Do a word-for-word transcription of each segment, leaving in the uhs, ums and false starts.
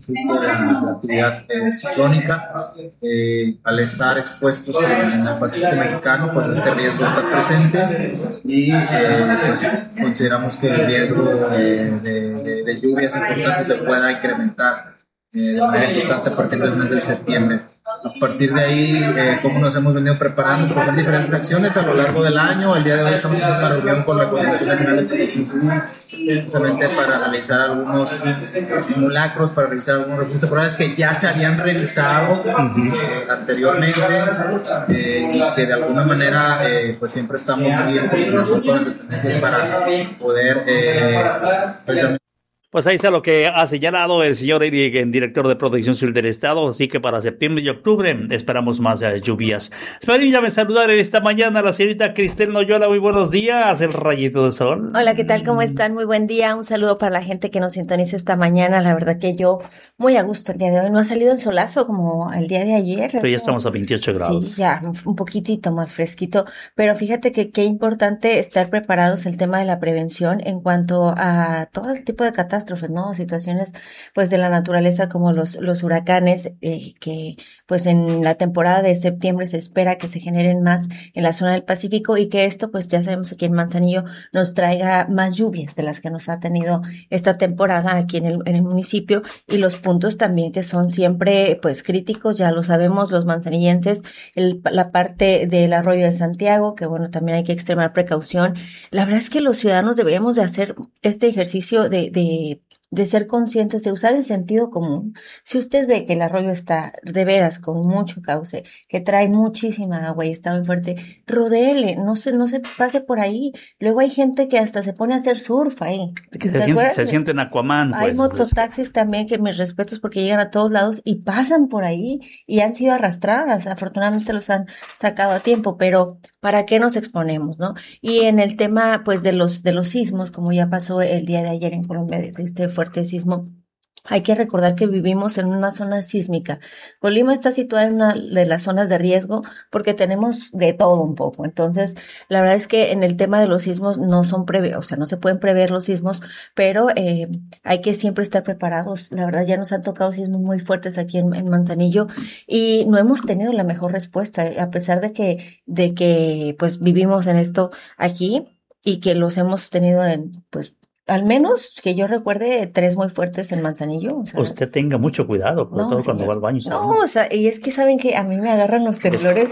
fruto de la, la actividad eh, ciclónica. Eh, al estar expuestos en, en el Pacífico mexicano, pues este riesgo está presente y eh, pues consideramos que el riesgo eh, de, de, de lluvias importantes se pueda incrementar eh, de manera importante a partir del mes de septiembre. A partir de ahí, eh, ¿cómo nos hemos venido preparando? Pues en diferentes acciones a lo largo del año. El día de hoy estamos en una reunión con la Coordinación Nacional de Protección Civil, justamente para realizar algunos eh, simulacros, para revisar algunos recursos temporales que ya se habían revisado eh, anteriormente eh, y que de alguna manera eh, pues siempre estamos muy en coordinación con las dependencias para poder eh, precisamente. Pues ahí está lo que ha señalado el señor Eric, el director de Protección Civil del Estado, así que para septiembre y octubre esperamos más uh, lluvias. Permítame saludar esta mañana a la señorita Cristel Noyola, muy buenos días, el rayito de sol. Hola, ¿qué tal? ¿Cómo están? Muy buen día, un saludo para la gente que nos sintoniza esta mañana, la verdad que yo muy a gusto el día de hoy, no ha salido el solazo como el día de ayer. Pero ya estamos a veintiocho grados. Sí, ya, un poquitito más fresquito, pero fíjate que qué importante estar preparados el tema de la prevención en cuanto a todo el tipo de catástrofes, ¿no? Situaciones pues de la naturaleza como los, los huracanes, eh, que pues en la temporada de septiembre se espera que se generen más en la zona del Pacífico y que esto pues ya sabemos aquí en Manzanillo nos traiga más lluvias de las que nos ha tenido esta temporada aquí en el, en el municipio, y los puntos también que son siempre pues críticos, ya lo sabemos los manzanillenses, el, la parte del arroyo de Santiago, que bueno, también hay que extremar precaución. La verdad es que los ciudadanos deberíamos de hacer este ejercicio de, de de ser conscientes, de usar el sentido común. Si usted ve que el arroyo está de veras con mucho cauce, que trae muchísima agua y está muy fuerte, rodéele, no se, no se pase por ahí. Luego hay gente que hasta se pone a hacer surf ahí. Que se, siente, se siente en Aquaman. Hay pues, mototaxis también, que mis respetos, porque llegan a todos lados y pasan por ahí y han sido arrastradas. Afortunadamente los han sacado a tiempo, pero ¿para qué nos exponemos, no? Y en el tema, pues, de los, de los sismos, como ya pasó el día de ayer en Colombia, de este fuerte sismo, hay que recordar que vivimos en una zona sísmica. Colima está situada en una de las zonas de riesgo porque tenemos de todo un poco. Entonces, la verdad es que en el tema de los sismos no son prever, o sea, no se pueden prever los sismos, pero eh, hay que siempre estar preparados. La verdad, ya nos han tocado sismos muy fuertes aquí en, en Manzanillo y no hemos tenido la mejor respuesta, a pesar de que, de que, pues, vivimos en esto aquí y que los hemos tenido en, pues, al menos que yo recuerde tres muy fuertes en Manzanillo. O sea, usted tenga mucho cuidado, sobre no, todo señor. Cuando va al baño. ¿Sabe? No, o sea, y es que saben que a mí me agarran los temblores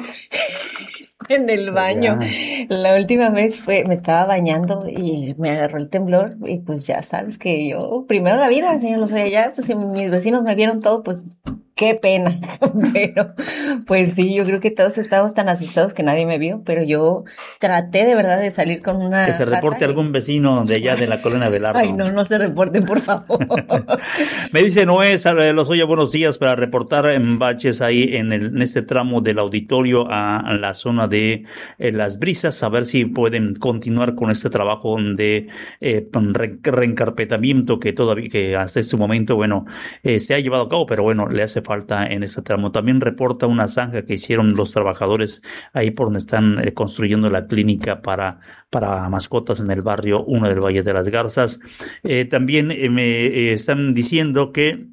en el baño. Pues la última vez fue, me estaba bañando y me agarró el temblor y pues ya sabes que yo, primero la vida, señor, o sea, ya, pues si mis vecinos me vieron todo, pues qué pena, pero pues sí, yo creo que todos estábamos tan asustados que nadie me vio, pero yo traté de verdad de salir con una... Que se reporte y... algún vecino de allá de la colonia Belardo. Ay, no, no se reporten, por favor. Me dice Noé Lozoya, buenos días, para reportar en baches ahí en, el, en este tramo del auditorio a la zona de eh, Las Brisas, a ver si pueden continuar con este trabajo de eh, re, reencarpetamiento que todavía, que hasta este momento, bueno, eh, se ha llevado a cabo, pero bueno, le hace falta en este tramo. También reporta una zanja que hicieron los trabajadores ahí por donde están eh, construyendo la clínica para, para mascotas en el barrio uno del Valle de las Garzas. Eh, también eh, me eh, están diciendo que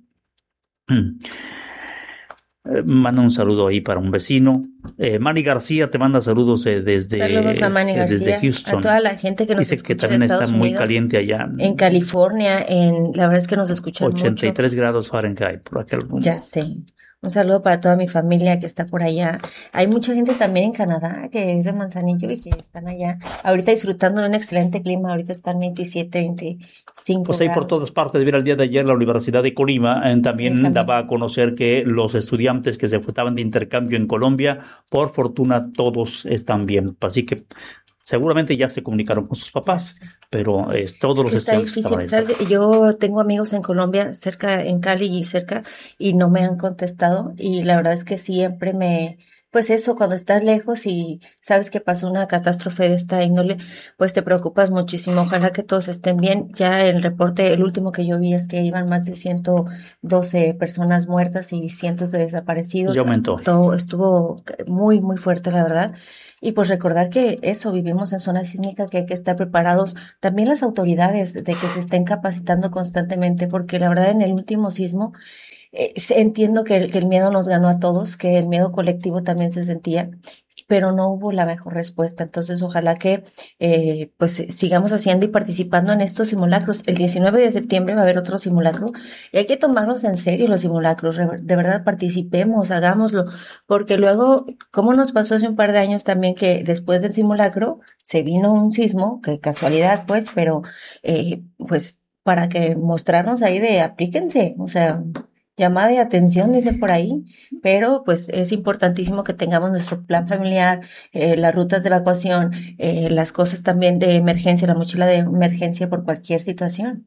Eh, manda un saludo ahí para un vecino. Eh, Manny García te manda saludos eh, desde, saludos a Manny García, desde Houston. A toda la gente que nos Dice escucha que también en Estados está muy Unidos, caliente allá. En California, en la verdad es que nos escuchan ochenta y tres mucho. grados Fahrenheit por aquel rumbo. Ya sé. Un saludo para toda mi familia que está por allá. Hay mucha gente también en Canadá que es de Manzanillo y que están allá ahorita disfrutando de un excelente clima. Ahorita están veintisiete, veinticinco Pues ahí grados. por todas partes. Mira, el día de ayer la Universidad de Colima eh, también, Sí, también daba a conocer que los estudiantes que se estaban de intercambio en Colombia, por fortuna todos están bien. Así que seguramente ya se comunicaron con sus papás, pero es todos es los que está estudiantes difícil, que estaban ahí. ¿sabes? Yo tengo amigos en Colombia, cerca, en Cali y cerca, y no me han contestado. Y la verdad es que siempre me, pues eso, cuando estás lejos y sabes que pasó una catástrofe de esta índole, pues te preocupas muchísimo. Ojalá que todos estén bien. Ya el reporte, el último que yo vi es que iban más de ciento doce personas muertas y cientos de desaparecidos. Y aumentó. Estuvo, estuvo muy, muy fuerte, la verdad. Y pues recordar que eso, vivimos en zona sísmica, que hay que estar preparados. También las autoridades de que se estén capacitando constantemente, porque la verdad en el último sismo, eh, entiendo que el, que el miedo nos ganó a todos, que el miedo colectivo también se sentía, pero no hubo la mejor respuesta. Entonces, ojalá que eh, pues sigamos haciendo y participando en estos simulacros. El diecinueve de septiembre va a haber otro simulacro y hay que tomarlos en serio los simulacros. De verdad, participemos, hagámoslo, porque luego, como nos pasó hace un par de años también, que después del simulacro se vino un sismo, que casualidad pues, pero eh, pues para que mostrarnos ahí de aplíquense, o sea, llamada de atención, dice por ahí, pero pues es importantísimo que tengamos nuestro plan familiar, eh, las rutas de evacuación, eh, las cosas también de emergencia, la mochila de emergencia por cualquier situación.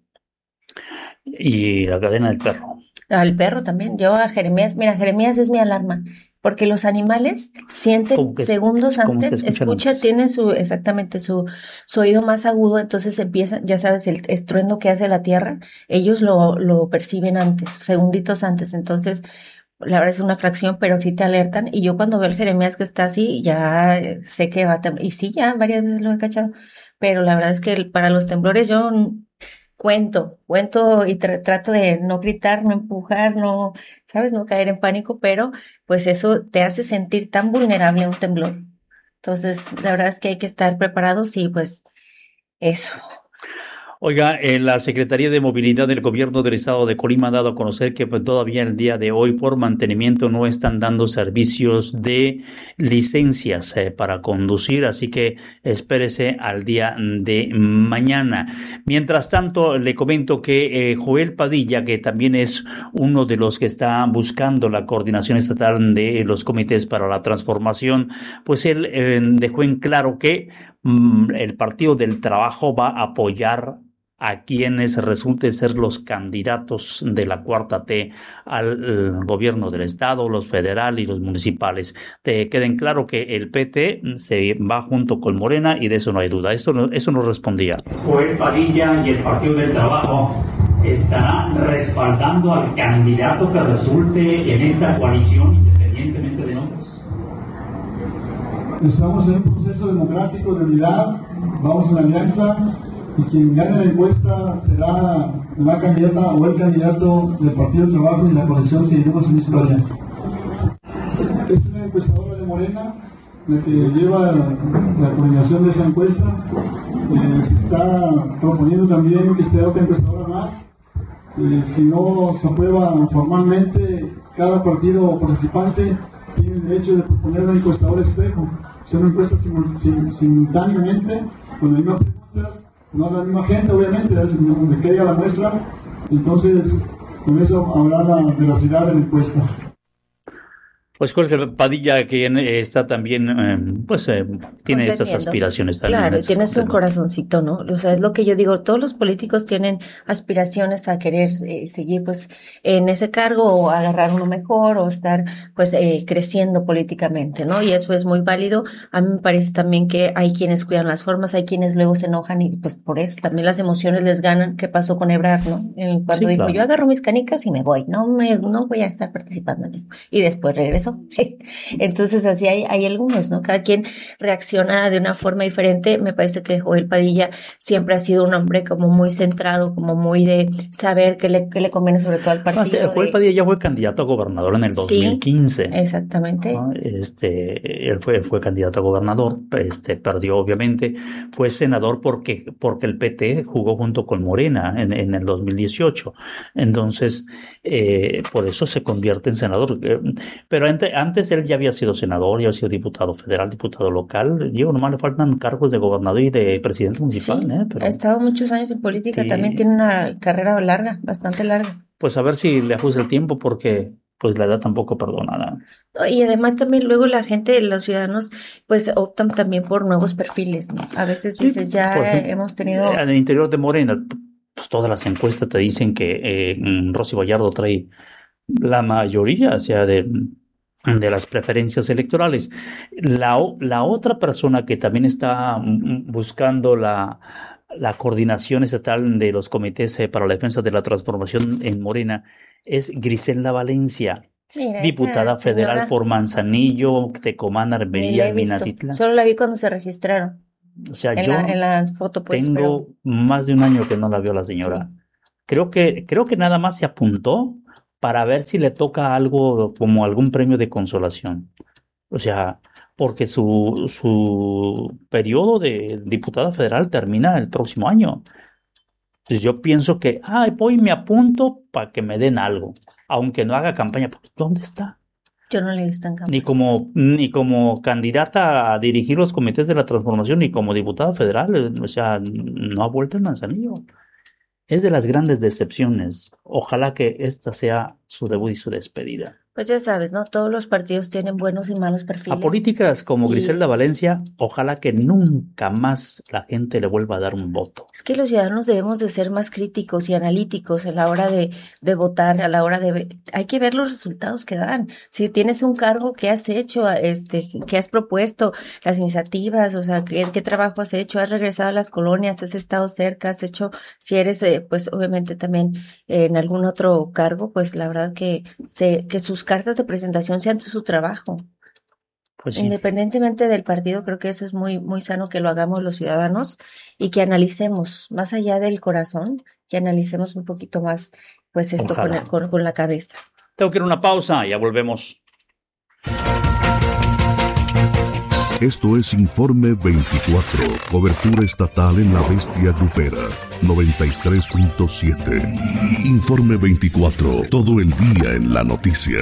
Y la cadena del perro. Al perro también. Yo a Jeremías, mira, Jeremías es mi alarma, porque los animales sienten que, segundos antes, escucha, antes? tiene su, exactamente su, su oído más agudo, entonces empiezan, ya sabes, el estruendo que hace la tierra, ellos lo, lo perciben antes, segunditos antes, entonces, la verdad es una fracción, pero sí te alertan, y yo cuando veo el Jeremías que está así, ya sé que va a temblar, y sí, ya varias veces lo he cachado, pero la verdad es que el, para los temblores yo cuento, cuento y tra- trato de no gritar, no empujar, no, sabes, no caer en pánico, pero pues eso te hace sentir tan vulnerable a un temblor. Entonces, la verdad es que hay que estar preparados y pues eso. Oiga, eh, la Secretaría de Movilidad del Gobierno del Estado de Colima ha dado a conocer que pues, todavía el día de hoy por mantenimiento no están dando servicios de licencias eh, para conducir, así que espérese al día de mañana. Mientras tanto, le comento que eh, Joel Padilla, que también es uno de los que está buscando la coordinación estatal de los comités para la transformación, pues él eh, dejó en claro que mm, el Partido del Trabajo va a apoyar a quienes resulten ser los candidatos de la cuarta T al gobierno del estado, los federal y los municipales. Te queden claro que el P T se va junto con Morena y de eso no hay duda. Eso, eso nos respondía. Joel Padilla y el Partido del Trabajo estarán respaldando al candidato que resulte en esta coalición independientemente de nombres. Estamos en un proceso democrático de unidad, vamos en alianza. Y quien gane la encuesta será la candidata o el candidato del Partido del Trabajo y la coalición Seguiremos en Historia. Es una encuestadora de Morena la que lleva la coordinación de esa encuesta. Eh, se está proponiendo también que esté otra encuestadora más. Eh, si no se aprueba formalmente, cada partido o participante tiene el derecho de proponer una encuestadora espejo. Se una encuesta simul- sim- simultáneamente con las mismas preguntas. No es la misma gente, obviamente, es donde caiga la muestra, entonces con eso habrá la veracidad de la encuesta. Pues Jorge Padilla, quien está también, eh, pues eh, tiene estas aspiraciones también. Claro, tienes un corazoncito, ¿no? O sea, es lo que yo digo, todos los políticos tienen aspiraciones a querer eh, seguir pues en ese cargo o agarrar uno mejor o estar pues eh, creciendo políticamente, ¿no? Y eso es muy válido. A mí me parece también que hay quienes cuidan las formas, hay quienes luego se enojan y pues por eso también las emociones les ganan. ¿Qué pasó con Ebrard, no? Cuando sí, dijo, claro. yo agarro mis canicas y me voy, no me, no voy a estar participando en esto. Y después regreso. Entonces así hay, hay algunos, ¿no? Cada quien reacciona de una forma diferente. Me parece que Joel Padilla siempre ha sido un hombre como muy centrado, como muy de saber qué le, qué le conviene sobre todo al partido. No, Joel de... Padilla ya fue candidato a gobernador en el dos mil quince. Sí, exactamente. ¿No? Este, él fue, fue candidato a gobernador, este, perdió obviamente, fue senador porque, porque el P T jugó junto con Morena en, en el dos mil dieciocho. Entonces, eh, por eso se convierte en senador. Pero antes, antes él ya había sido senador, ya había sido diputado federal, diputado local. Digo, nomás le faltan cargos de gobernador y de presidente municipal. Sí, ¿eh? Pero, ha estado muchos años en política, sí. También tiene una carrera larga, bastante larga. Pues a ver si le ajusta el tiempo porque pues la edad tampoco perdona nada. Y además también luego la gente, los ciudadanos, pues optan también por nuevos perfiles, ¿no? A veces Sí, dices, ya por ejemplo, hemos tenido... En el interior de Morena, pues todas las encuestas te dicen que eh, Rosy Gallardo trae la mayoría, o sea, de de las preferencias electorales. La, la otra persona que también está buscando la, la coordinación estatal de los comités para la defensa de la transformación en Morena es Griselda Valencia, Mira, diputada federal señora, por Manzanillo, Tecomán, ni la Arbería, he visto. Minatitlán. Solo la vi cuando se registraron. O sea, En yo la, en la foto, pues, tengo pero más de un año que no la veo a la señora. sí. Creo que, creo que nada más se apuntó para ver si le toca algo como algún premio de consolación. O sea, porque su, su periodo de diputada federal termina el próximo año. Entonces yo pienso que, ah, voy y me apunto para que me den algo, aunque no haga campaña. ¿Dónde está? Yo no la he visto en campaña. Ni como, ni como candidata a dirigir los comités de la transformación, ni como diputada federal. O sea, no ha vuelto el Manzanillo. Es de las grandes decepciones. Ojalá que esta sea su debut y su despedida. Pues ya sabes, ¿no? Todos los partidos tienen buenos y malos A perfiles. políticas como Y- Griselda Valencia, ojalá que nunca más la gente le vuelva a dar un voto. Es que los ciudadanos debemos de ser más críticos y analíticos a la hora de, de votar, a la hora de ver. Hay que ver los resultados que dan. Si tienes un cargo, ¿qué has hecho? Este, ¿qué has propuesto? Las iniciativas, o sea, ¿qué, qué trabajo has hecho? ¿Has regresado a las colonias? ¿Has estado cerca? ¿Has hecho, si eres, eh, pues obviamente también eh, en algún otro cargo, pues la verdad que se, que sus cartas de presentación sean su trabajo. Pues sí. Independientemente del partido, creo que eso es muy, muy sano que lo hagamos los ciudadanos y que analicemos, más allá del corazón, que analicemos un poquito más, pues esto con, Ojalá. el- con, con la cabeza. Tengo que ir a una pausa, ya volvemos. Esto es Informe veinticuatro, cobertura estatal en la bestia grupera, noventa y tres punto siete. Informe veinticuatro, todo el día en la noticia.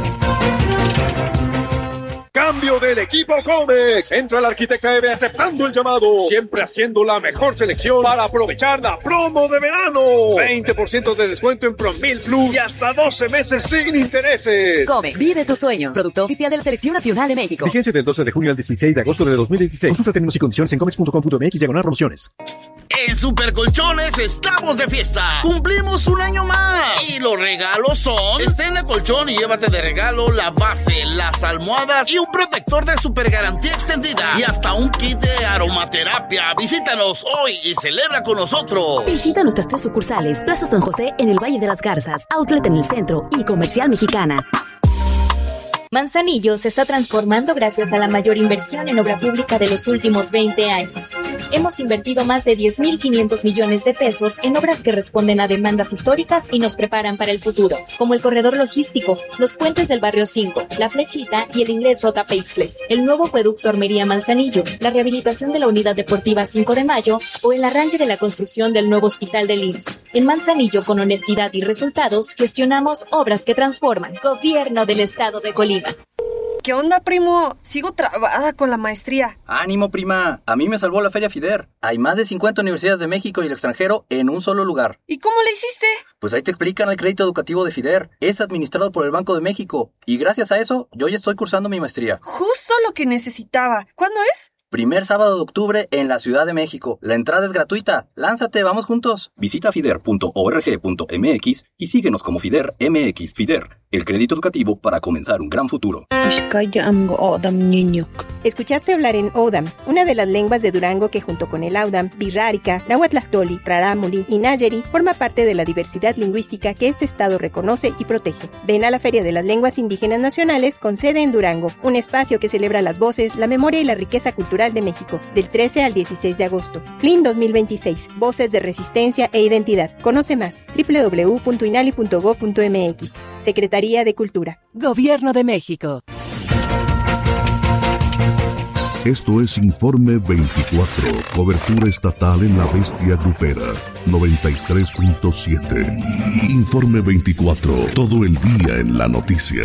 Cambio del equipo Comex. Entra la arquitecta Eve aceptando el llamado. Siempre haciendo la mejor selección para aprovechar la promo de verano. veinte por ciento de descuento en Promil Plus y hasta doce meses sin intereses. Comex, vive tu sueño. Producto oficial de la Selección Nacional de México. Vigencia del doce de junio al dieciséis de agosto de dos mil veintiséis. Consulta términos y condiciones en comex punto com punto mx diagonal promociones. En Supercolchones estamos de fiesta. Cumplimos un año más. Y los regalos son: estrena colchón y llévate de regalo la base, las almohadas y un protector de super garantía extendida. Y hasta un kit de aromaterapia. Visítanos hoy y celebra con nosotros. Visita nuestras tres sucursales: Plaza San José en el Valle de las Garzas, Outlet en el centro y Comercial Mexicana. Manzanillo se está transformando gracias a la mayor inversión en obra pública de los últimos veinte años. Hemos invertido más de diez mil quinientos millones de pesos en obras que responden a demandas históricas y nos preparan para el futuro, como el corredor logístico, los puentes del barrio cinco, la Flechita y el ingreso Tapeixles, el nuevo acueducto Armería Manzanillo, la rehabilitación de la unidad deportiva cinco de mayo o el arranque de la construcción del nuevo hospital del I M S S. En Manzanillo, con honestidad y resultados, gestionamos obras que transforman. Gobierno del Estado de Colima. ¿Qué onda, primo? Sigo trabada con la maestría. ¡Ánimo, prima! A mí me salvó la Feria FIDER. Hay más de cincuenta universidades de México y el extranjero en un solo lugar. ¿Y cómo le hiciste? Pues ahí te explican el crédito educativo de FIDER. Es administrado por el Banco de México. Y gracias a eso, yo ya estoy cursando mi maestría. Justo lo que necesitaba. ¿Cuándo es? Primer sábado de octubre en la Ciudad de México. La entrada es gratuita. Lánzate, vamos juntos. Visita fider punto org punto mx y síguenos como FIDER M X. FIDER, el crédito educativo para comenzar un gran futuro. Escuchaste hablar en Odam, una de las lenguas de Durango que junto con el Audam, Birrárica, Nahuatlactoli, Rarámuri y Nayeri forma parte de la diversidad lingüística que este estado reconoce y protege. Ven a la Feria de las Lenguas Indígenas Nacionales con sede en Durango, un espacio que celebra las voces, la memoria y la riqueza cultural de México, del trece al dieciséis de agosto. F L I N dos mil veintiséis, Voces de Resistencia e Identidad. Conoce más, doble u doble u doble u punto inali punto gob punto mx. Secretaría de Cultura. Gobierno de México. Esto es Informe veinticuatro, cobertura estatal en la bestia grupera, noventa y tres punto siete. Informe veinticuatro, todo el día en la noticia.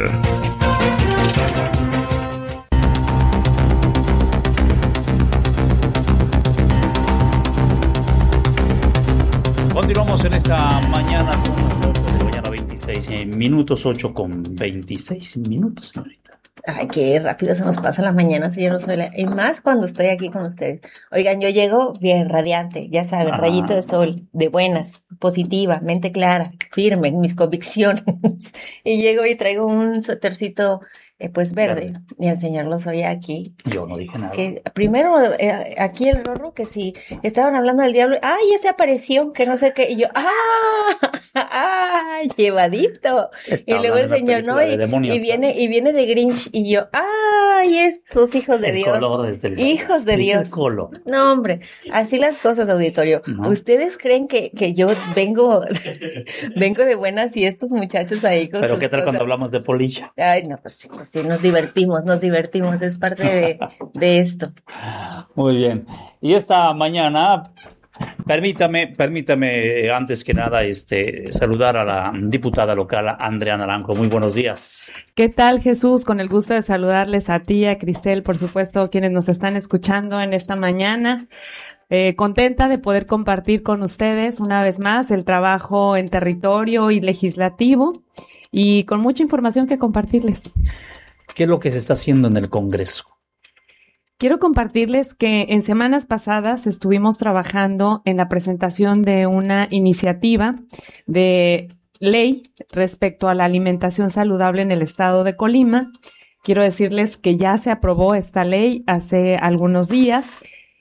Continuamos en esta mañana, son las ocho de la mañana, veintiséis minutos, ocho con veintiséis minutos, señorita. Ay, qué rápido se nos pasa la mañana, señor Osola. Y más cuando estoy aquí con ustedes. Oigan, yo llego bien radiante, ya saben, Ajá. rayito de sol, de buenas, positiva, mente clara, firme en mis convicciones. Y llego y traigo un suétercito eh, pues verde, verde, y el señor Lozoya aquí. Yo no dije nada. Que primero, eh, aquí el Rorro, que si estaban hablando del diablo, ¡ay, ya se apareció! Que no sé qué, y yo, ¡ah! ¡Ah! Llevadito. Está y luego el señor, ¿no? Y, demonios, y viene, y viene de Grinch, y yo, ¡ay, estos hijos de el Dios! Color desde el, hijos de Dios. El color. No, hombre, así las cosas, auditorio. No. ¿Ustedes creen que, que yo vengo, vengo de buenas y estos muchachos ahí con Pero ¿qué tal cosas? Cuando hablamos de polilla? Ay, no, pues sí, pues sí, nos divertimos, nos divertimos, es parte de, de esto. Muy bien. Y esta mañana, permítame, permítame antes que nada este, saludar a la diputada local, Andrea Naranjo. Muy buenos días. ¿Qué tal, Jesús? Con el gusto de saludarles a ti, a Cristel, por supuesto, quienes nos están escuchando en esta mañana. Eh, contenta de poder compartir con ustedes una vez más el trabajo en territorio y legislativo y con mucha información que compartirles. ¿Qué es lo que se está haciendo en el Congreso? Quiero compartirles que en semanas pasadas estuvimos trabajando en la presentación de una iniciativa de ley respecto a la alimentación saludable en el estado de Colima. Quiero decirles que ya se aprobó esta ley hace algunos días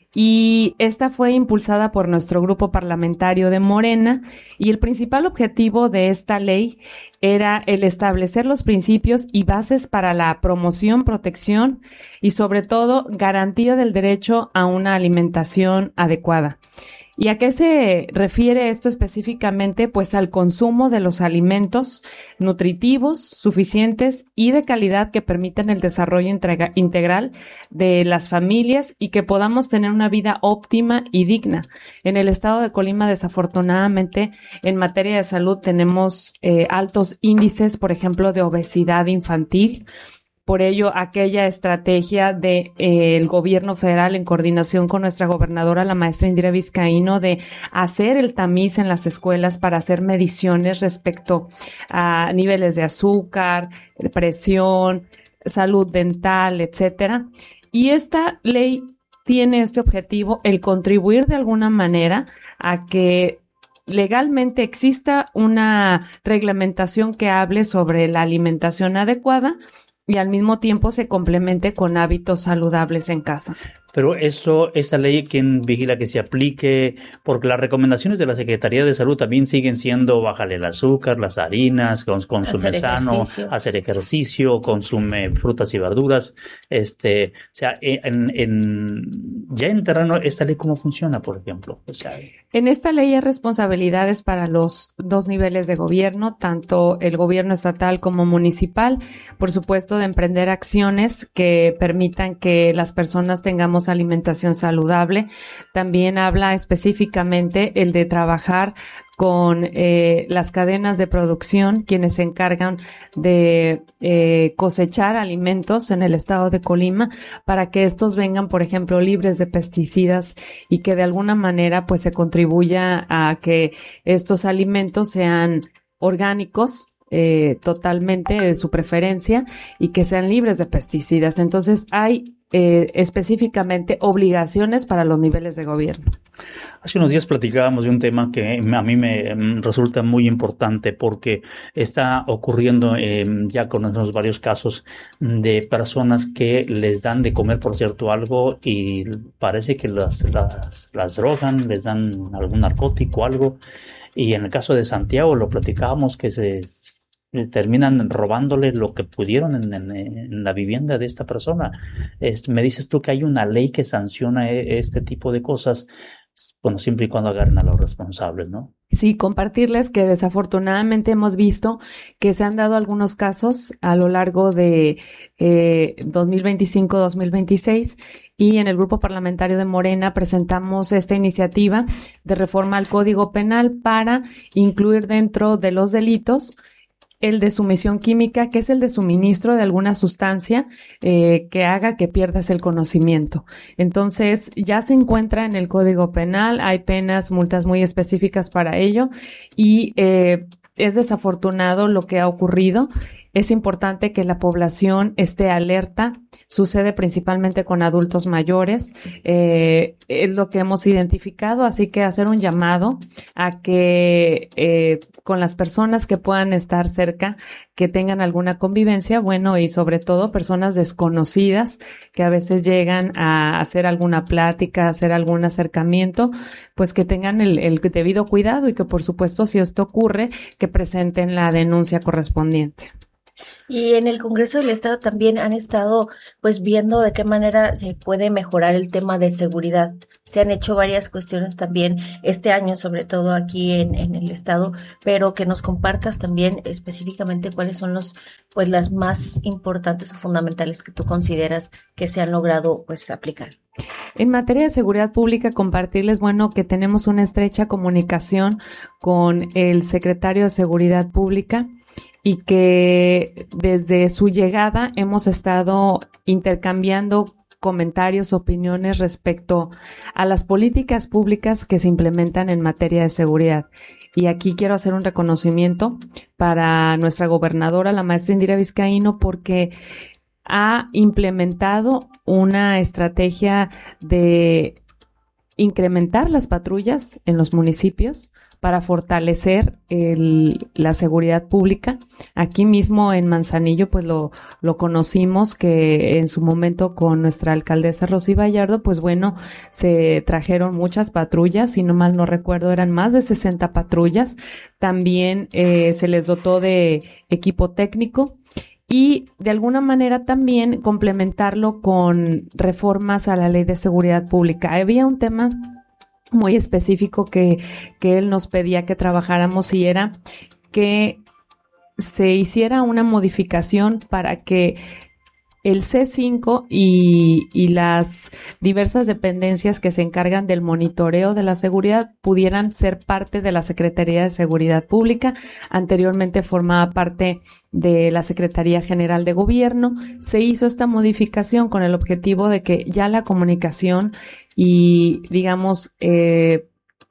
y esta fue impulsada por nuestro grupo parlamentario de Morena y el principal objetivo de esta ley era el establecer los principios y bases para la promoción, protección y sobre todo garantía del derecho a una alimentación adecuada. ¿Y a qué se refiere esto específicamente? Pues al consumo de los alimentos nutritivos, suficientes y de calidad que permitan el desarrollo integra- integral de las familias y que podamos tener una vida óptima y digna. En el estado de Colima, desafortunadamente, en materia de salud tenemos eh, altos índices, por ejemplo, de obesidad infantil. Por ello, aquella estrategia del de, eh, gobierno federal en coordinación con nuestra gobernadora, la maestra Indira Vizcaíno, de hacer el tamiz en las escuelas para hacer mediciones respecto a niveles de azúcar, presión, salud dental, etcétera. Y esta ley tiene este objetivo, el contribuir de alguna manera a que legalmente exista una reglamentación que hable sobre la alimentación adecuada y al mismo tiempo se complemente con hábitos saludables en casa. Pero esto, esta ley, ¿quién vigila que se aplique? Porque las recomendaciones de la Secretaría de Salud también siguen siendo bajarle el azúcar, las harinas, consume sano, hacer ejercicio, consume frutas y verduras. Este, o sea, en, en, ya en terreno, ¿esta ley cómo funciona, por ejemplo? O sea, en esta ley hay responsabilidades para los dos niveles de gobierno, tanto el gobierno estatal como municipal, por supuesto, de emprender acciones que permitan que las personas tengamos alimentación saludable. También habla específicamente el de trabajar con eh, las cadenas de producción, quienes se encargan de eh, cosechar alimentos en el estado de Colima, para que estos vengan, por ejemplo, libres de pesticidas y que de alguna manera pues se contribuya a que estos alimentos sean orgánicos, eh, totalmente de su preferencia y que sean libres de pesticidas. Entonces hay Eh, específicamente obligaciones para los niveles de gobierno. Hace unos días platicábamos de un tema que a mí me resulta muy importante porque está ocurriendo, eh, ya conocemos varios casos de personas que les dan de comer, por cierto, algo y parece que las, las, las drogan, les dan algún narcótico, algo. Y en el caso de Santiago lo platicábamos que se terminan robándole lo que pudieron en, en, en la vivienda de esta persona. Es, me dices tú que hay una ley que sanciona este tipo de cosas, bueno, siempre y cuando agarren a los responsables, ¿no? Sí, compartirles que desafortunadamente hemos visto que se han dado algunos casos a lo largo de eh, dos mil veinticinco dos mil veintiséis y en el grupo parlamentario de Morena presentamos esta iniciativa de reforma al Código Penal para incluir dentro de los delitos el de sumisión química, que es el de suministro de alguna sustancia eh, que haga que pierdas el conocimiento. Entonces, ya se encuentra en el Código Penal, hay penas, multas muy específicas para ello y eh, es desafortunado lo que ha ocurrido Es importante que la población esté alerta. Sucede principalmente con adultos mayores. Eh, es lo que hemos identificado, así que hacer un llamado a que eh, con las personas que puedan estar cerca, que tengan alguna convivencia, bueno, y sobre todo personas desconocidas que a veces llegan a hacer alguna plática, a hacer algún acercamiento, pues que tengan el, el debido cuidado y que, por supuesto, si esto ocurre, que presenten la denuncia correspondiente. Y en el Congreso del Estado también han estado pues viendo de qué manera se puede mejorar el tema de seguridad. Se han hecho varias cuestiones también este año, sobre todo aquí en, en el Estado, pero que nos compartas también específicamente cuáles son los pues las más importantes o fundamentales que tú consideras que se han logrado pues aplicar. En materia de seguridad pública, compartirles, bueno, que tenemos una estrecha comunicación con el secretario de Seguridad Pública, y que desde su llegada hemos estado intercambiando comentarios, opiniones respecto a las políticas públicas que se implementan en materia de seguridad. Y aquí quiero hacer un reconocimiento para nuestra gobernadora, la maestra Indira Vizcaíno, porque ha implementado una estrategia de incrementar las patrullas en los municipios para fortalecer el, la seguridad pública. Aquí mismo en Manzanillo, pues lo, lo conocimos que en su momento con nuestra alcaldesa Rosy Vallardo, pues bueno, se trajeron muchas patrullas, si no mal no recuerdo, eran más de sesenta patrullas. También eh, se les dotó de equipo técnico y de alguna manera también complementarlo con reformas a la Ley de Seguridad Pública. Había un tema muy específico que, que él nos pedía que trabajáramos y era que se hiciera una modificación para que el C cinco y, y las diversas dependencias que se encargan del monitoreo de la seguridad pudieran ser parte de la Secretaría de Seguridad Pública. Anteriormente formaba parte de la Secretaría General de Gobierno. Se hizo esta modificación con el objetivo de que ya la comunicación y, digamos, eh,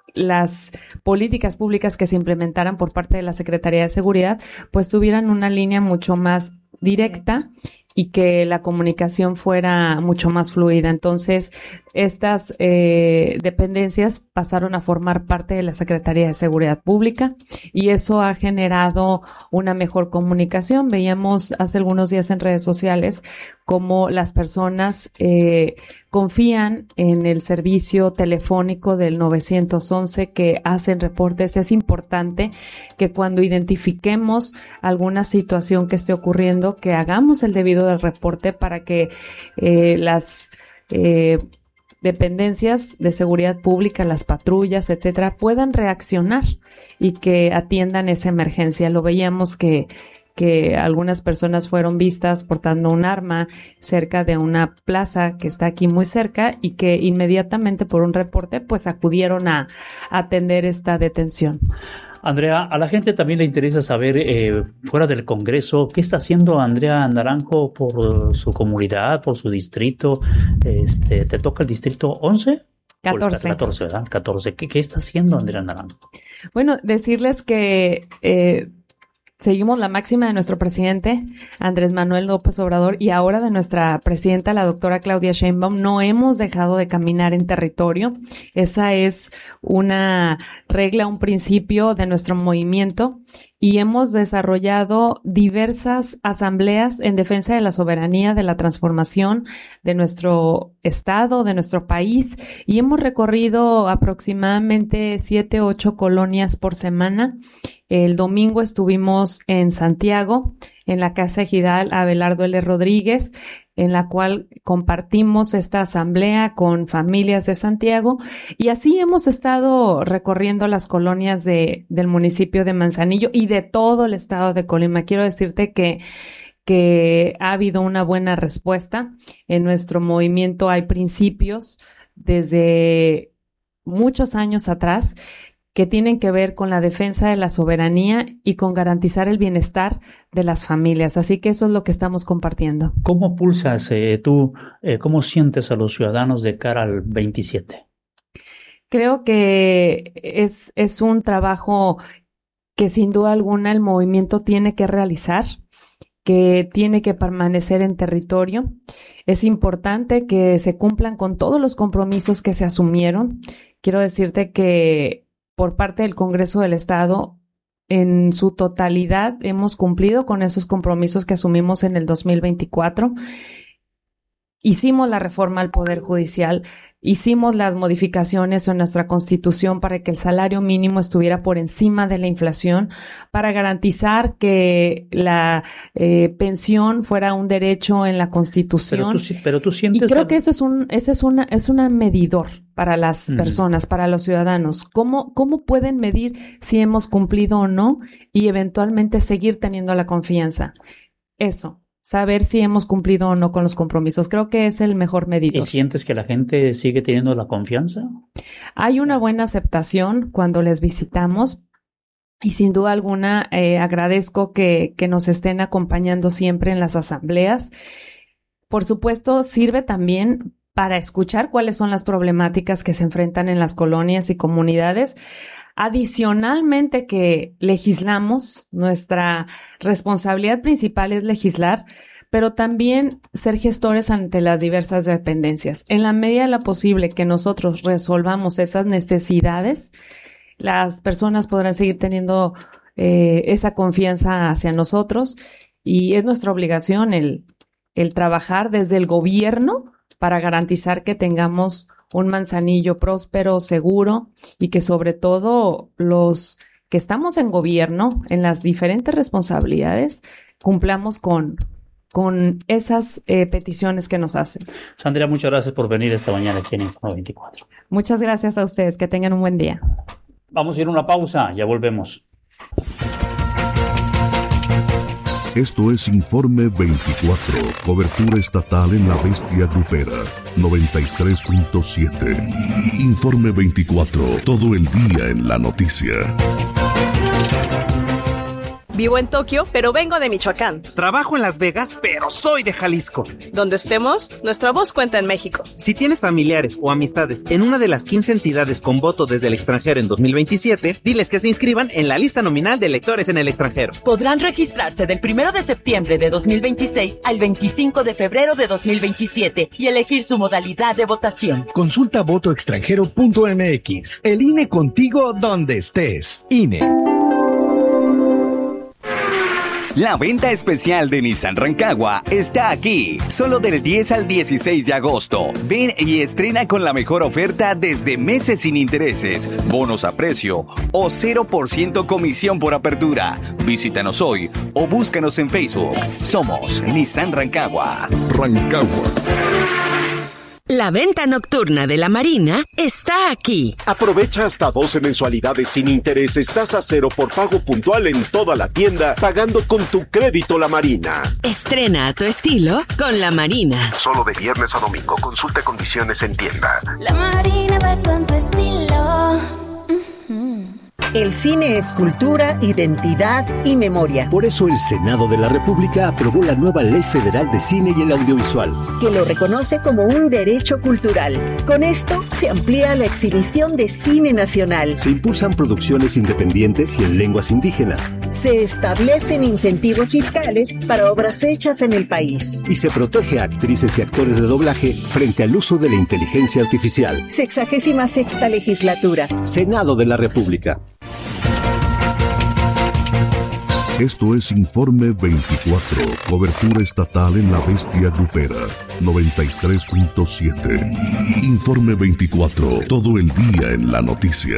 las políticas públicas que se implementaran por parte de la Secretaría de Seguridad, pues tuvieran una línea mucho más directa y que la comunicación fuera mucho más fluida. Entonces, estas eh, dependencias pasaron a formar parte de la Secretaría de Seguridad Pública y eso ha generado una mejor comunicación. Veíamos hace algunos días en redes sociales cómo las personas eh, confían en el servicio telefónico del nueve once que hacen reportes. Es importante que cuando identifiquemos alguna situación que esté ocurriendo, que hagamos el debido del reporte para que eh, las eh, dependencias de seguridad pública, las patrullas, etcétera, puedan reaccionar y que atiendan esa emergencia. Lo veíamos que que algunas personas fueron vistas portando un arma cerca de una plaza que está aquí muy cerca y que inmediatamente por un reporte pues acudieron a, a atender esta detención. Andrea, a la gente también le interesa saber, eh, fuera del Congreso, ¿qué está haciendo Andrea Naranjo por su comunidad, por su distrito? Este, ¿te toca el distrito once? catorce. catorce, ¿verdad? catorce. ¿Qué, qué está haciendo Andrea Naranjo? Bueno, decirles que eh, seguimos la máxima de nuestro presidente Andrés Manuel López Obrador y ahora de nuestra presidenta, la doctora Claudia Sheinbaum. No hemos dejado de caminar en territorio. Esa es una regla, un principio de nuestro movimiento y hemos desarrollado diversas asambleas en defensa de la soberanía, de la transformación de nuestro estado, de nuestro país y hemos recorrido aproximadamente siete, ocho colonias por semana. El domingo estuvimos en Santiago, en la Casa Ejidal Abelardo L. Rodríguez, en la cual compartimos esta asamblea con familias de Santiago y así hemos estado recorriendo las colonias de, del municipio de Manzanillo y de todo el estado de Colima. Quiero decirte que que ha habido una buena respuesta. En nuestro movimiento hay principios desde muchos años atrás que tienen que ver con la defensa de la soberanía y con garantizar el bienestar de las familias. Así que eso es lo que estamos compartiendo. ¿Cómo pulsas eh, tú, eh, cómo sientes a los ciudadanos de cara al veintisiete? Creo que es, es un trabajo que sin duda alguna el movimiento tiene que realizar que tiene que permanecer en territorio. Es importante que se cumplan con todos los compromisos que se asumieron. Quiero decirte que por parte del Congreso del Estado, en su totalidad, hemos cumplido con esos compromisos que asumimos en el dos mil veinticuatro. Hicimos la reforma al Poder Judicial, hicimos las modificaciones en nuestra Constitución para que el salario mínimo estuviera por encima de la inflación, para garantizar que la eh, pensión fuera un derecho en la Constitución. Pero tú, pero tú sientes... Y creo al... que eso es un, ese es una, es una medidor para las Mm. personas, para los ciudadanos. ¿Cómo, cómo pueden medir si hemos cumplido o no y eventualmente seguir teniendo la confianza? Eso. Saber si hemos cumplido o no con los compromisos. Creo que es el mejor medidor. ¿Y sientes que la gente sigue teniendo la confianza? Hay una buena aceptación cuando les visitamos y sin duda alguna eh, agradezco que, que nos estén acompañando siempre en las asambleas. Por supuesto, sirve también para escuchar cuáles son las problemáticas que se enfrentan en las colonias y comunidades. Adicionalmente que legislamos, nuestra responsabilidad principal es legislar, pero también ser gestores ante las diversas dependencias. En la medida de lo posible que nosotros resolvamos esas necesidades, las personas podrán seguir teniendo eh, esa confianza hacia nosotros y es nuestra obligación el, el trabajar desde el gobierno para garantizar que tengamos un Manzanillo próspero, seguro y que sobre todo los que estamos en gobierno, en las diferentes responsabilidades, cumplamos con, con esas eh, peticiones que nos hacen. Sandra, muchas gracias por venir esta mañana aquí en Informe veinticuatro. Muchas gracias a ustedes, que tengan un buen día. Vamos a ir a una pausa, ya volvemos. Esto es Informe veinticuatro, cobertura estatal en la bestia grupera, noventa y tres punto siete. Informe veinticuatro, todo el día en la noticia. Vivo en Tokio, pero vengo de Michoacán. Trabajo en Las Vegas, pero soy de Jalisco. Donde estemos, nuestra voz cuenta en México. Si tienes familiares o amistades en una de las quince entidades con voto desde el extranjero en dos mil veintisiete, diles que se inscriban en la lista nominal de electores en el extranjero. Podrán registrarse del primero de septiembre de dos mil veintiséis al veinticinco de febrero de dos mil veintisiete y elegir su modalidad de votación. Consulta voto extranjero punto m x. El I N E contigo donde estés. I N E. La venta especial de Nissan Rancagua está aquí, solo del diez al dieciséis de agosto. Ven y estrena con la mejor oferta desde meses sin intereses, bonos a precio o cero por ciento comisión por apertura. Visítanos hoy o búscanos en Facebook. Somos Nissan Rancagua. Rancagua. La venta nocturna de la Marina está aquí. Aprovecha hasta doce mensualidades sin intereses, tasa cero por pago puntual en toda la tienda, pagando con tu crédito La Marina. Estrena a tu estilo con La Marina. Solo de viernes a domingo. Consulta condiciones en tienda. La Marina va con tu estilo. El cine es cultura, identidad y memoria. Por eso el Senado de la República aprobó la nueva Ley Federal de Cine y el Audiovisual, que lo reconoce como un derecho cultural. Con esto se amplía la exhibición de cine nacional. Se impulsan producciones independientes y en lenguas indígenas. Se establecen incentivos fiscales para obras hechas en el país. Y se protege a actrices y actores de doblaje frente al uso de la inteligencia artificial. Sexagésima sexta legislatura. Senado de la República. Esto es Informe veinticuatro, cobertura estatal en la bestia grupera, noventa y tres punto siete. Informe veinticuatro, todo el día en la noticia.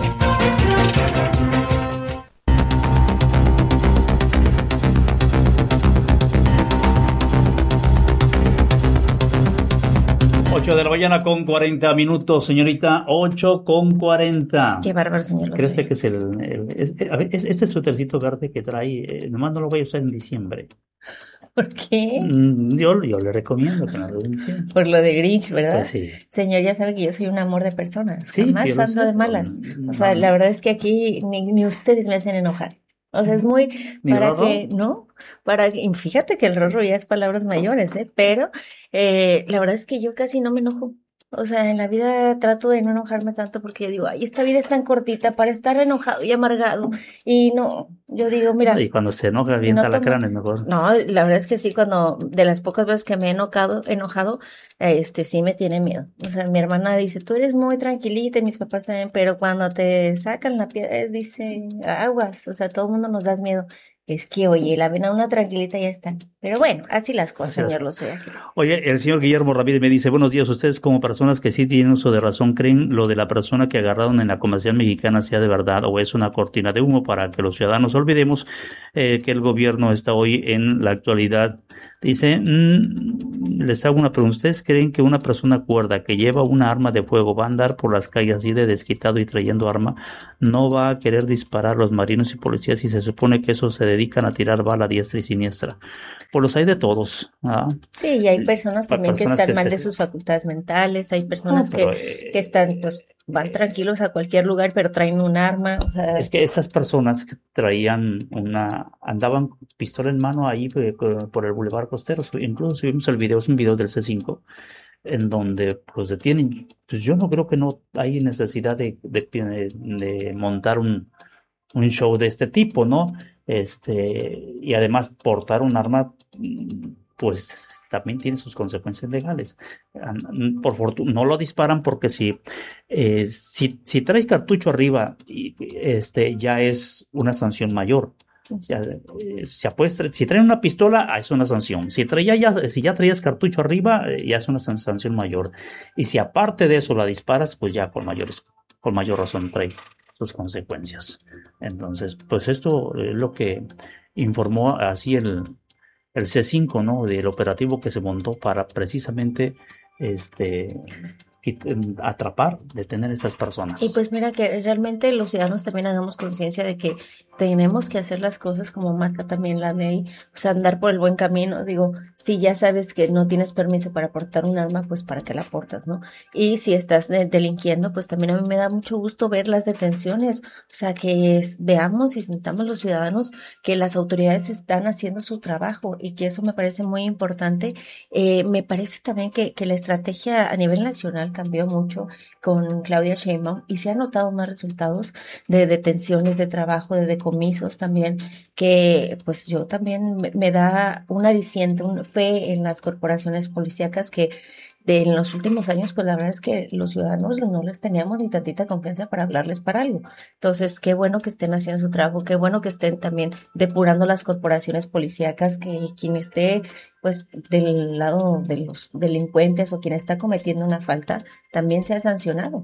ocho de la mañana con cuarenta minutos, señorita. ocho con cuarenta. Qué bárbaro, señor. ¿Crees que es el... el es, a ver, es, este suétercito verde que trae, eh, nomás no lo voy a usar en diciembre. ¿Por qué? Mm, yo, yo le recomiendo que no lo use en diciembre. Por lo de Grinch, ¿verdad? Pues sí. Señor, ya sabe que yo soy un amor de personas. Sí, Jamás ando de malas. O sea, la verdad es que aquí ni, ni ustedes me hacen enojar. O sea, es muy para que, ¿no? Para que, fíjate que el rorro ya es palabras mayores, ¿eh? Pero eh, la verdad es que yo casi no me enojo. O sea, en la vida trato de no enojarme tanto porque yo digo, ay, esta vida es tan cortita para estar enojado y amargado. Y no, yo digo, mira. Y cuando se enoja, avienta no la tomo- cráneo mejor. No, la verdad es que sí, cuando, de las pocas veces que me he enojado, enojado, este, sí me tiene miedo. O sea, mi hermana dice, tú eres muy tranquilita y mis papás también, pero cuando te sacan la piedra, dice, aguas, o sea, todo el mundo nos das miedo. Es que, oye, la ven a una tranquilita y ya está. Pero bueno, así las cosas, Así las señor Lozoya. Oye, el señor Guillermo Ramírez me dice, buenos días, ustedes como personas que sí tienen uso de razón, ¿creen lo de la persona que agarraron en la comercial mexicana sea de verdad o es una cortina de humo para que los ciudadanos olvidemos eh, que el gobierno está hoy en la actualidad? Dice, mm, les hago una pregunta, ¿ustedes creen que una persona cuerda que lleva una arma de fuego va a andar por las calles así de desquitado y trayendo arma? ¿No va a querer disparar a los marinos y policías si se supone que esos se dedican a tirar bala a diestra y siniestra? Pues los hay de todos. ¿Ah? Sí, y hay personas Pa- también personas que están que mal se- de sus facultades mentales, hay personas No, pero, que, que están, pues, van tranquilos a cualquier lugar, pero traen un arma, o sea, Es que esas personas que traían una, andaban con pistola en mano ahí eh, por el Boulevard Costero, su- incluso subimos el video, es un video del C cinco, en donde los detienen. Pues yo no creo que no hay necesidad de, de, de montar un, un show de este tipo, ¿no? Este, y además portar un arma, mm, pues también tiene sus consecuencias legales. An- Por fortuna, no lo disparan porque si, eh, si, si traes cartucho arriba, y, este, ya es una sanción mayor. O sea, eh, si, apuesta- si traen una pistola, ah, es una sanción. Si, traía ya, si ya traías cartucho arriba, eh, ya es una san- sanción mayor. Y si aparte de eso la disparas, pues ya con, mayores, con mayor razón trae sus consecuencias. Entonces, pues esto es lo que informó así el, el C cinco, ¿no? Del operativo que se montó para precisamente este, quit- atrapar, detener a estas personas. y pues mira que realmente los ciudadanos también hagamos conciencia de que tenemos que hacer las cosas como marca también la ley, o sea, andar por el buen camino. Digo, si ya sabes que no tienes permiso para portar un arma, pues para qué la portas, ¿no? Y si estás de- delinquiendo, pues también a mí me da mucho gusto ver las detenciones, o sea, que es- veamos y sintamos los ciudadanos que las autoridades están haciendo su trabajo y que eso me parece muy importante. Eh, me parece también que, que la estrategia a nivel nacional cambió mucho con Claudia Sheinbaum y se han notado más resultados de detenciones, de trabajo, de decomisos también, que pues yo también me, me da un aliciente, un fe en las corporaciones policíacas que de en los últimos años, pues la verdad es que los ciudadanos no les teníamos ni tantita confianza para hablarles para algo. Entonces, qué bueno que estén haciendo su trabajo, qué bueno que estén también depurando las corporaciones policíacas, que quien esté pues del lado de los delincuentes o quien está cometiendo una falta también sea sancionado.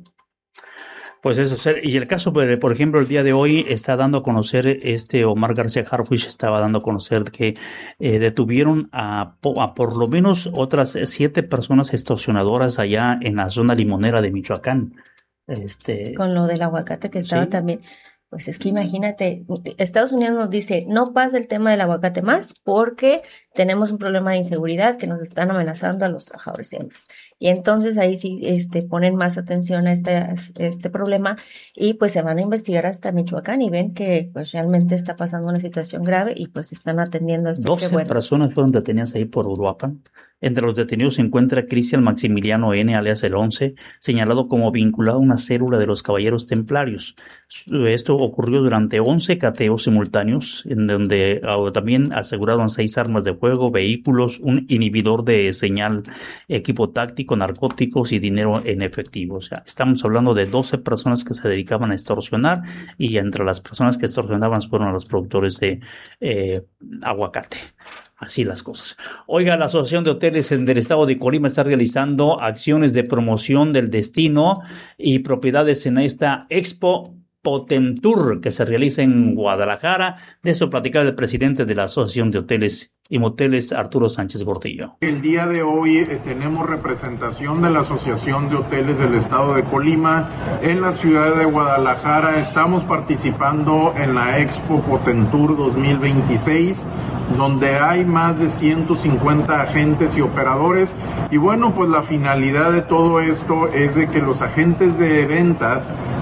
Pues eso, ser- y el caso, por por ejemplo, el día de hoy está dando a conocer, este Omar García Harfuch estaba dando a conocer que eh, detuvieron a, po- a por lo menos otras siete personas extorsionadoras allá en la zona limonera de Michoacán. Este, Con lo del aguacate que estaba Sí. también, pues es que imagínate, Estados Unidos nos dice, no pasa el tema del aguacate más porque tenemos un problema de inseguridad que nos están amenazando a los trabajadores y demás. Y entonces ahí sí este, ponen más atención a este, este problema y pues se van a investigar hasta Michoacán y ven que pues realmente está pasando una situación grave y pues están atendiendo esto. Qué doce bueno. personas fueron detenidas ahí por Uruapan. Entre los detenidos se encuentra Cristian Maximiliano N., alias el Once, señalado como vinculado a una célula de los Caballeros Templarios. Su- Esto ocurrió durante once cateos simultáneos, en donde ah, también aseguraron seis armas de fuego, vehículos, un inhibidor de señal, equipo táctico, narcóticos y dinero en efectivo. O sea, estamos hablando de doce personas que se dedicaban a extorsionar y entre las personas que extorsionaban fueron a los productores de eh, aguacate. Así las cosas. Oiga, la Asociación de Hoteles en- del Estado de Colima está realizando acciones de promoción del destino y propiedades en esta Expo Potentour que se realiza en Guadalajara. De eso platicaba el presidente de la Asociación de Hoteles y Moteles, Arturo Sánchez Gordillo. El día de hoy eh, tenemos representación de la Asociación de Hoteles del Estado de Colima en la ciudad de Guadalajara. Estamos participando en la Expo Potentour dos mil veintiséis, donde hay más de ciento cincuenta agentes y operadores. Y bueno, pues la finalidad de todo esto es de que los agentes de ventas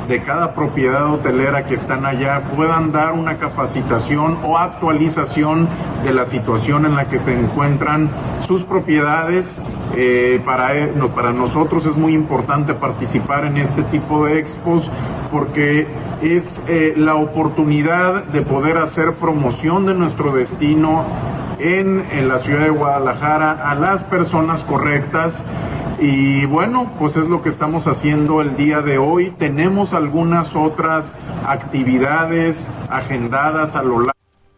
de cada propiedad hotelera que están allá puedan dar una capacitación o actualización de la situación en la que se encuentran sus propiedades. Eh, para, no, para nosotros es muy importante participar en este tipo de expos porque es eh, la oportunidad de poder hacer promoción de nuestro destino en, en la ciudad de Guadalajara a las personas correctas. Y bueno, pues es lo que estamos haciendo el día de hoy. Tenemos algunas otras actividades agendadas a lo largo.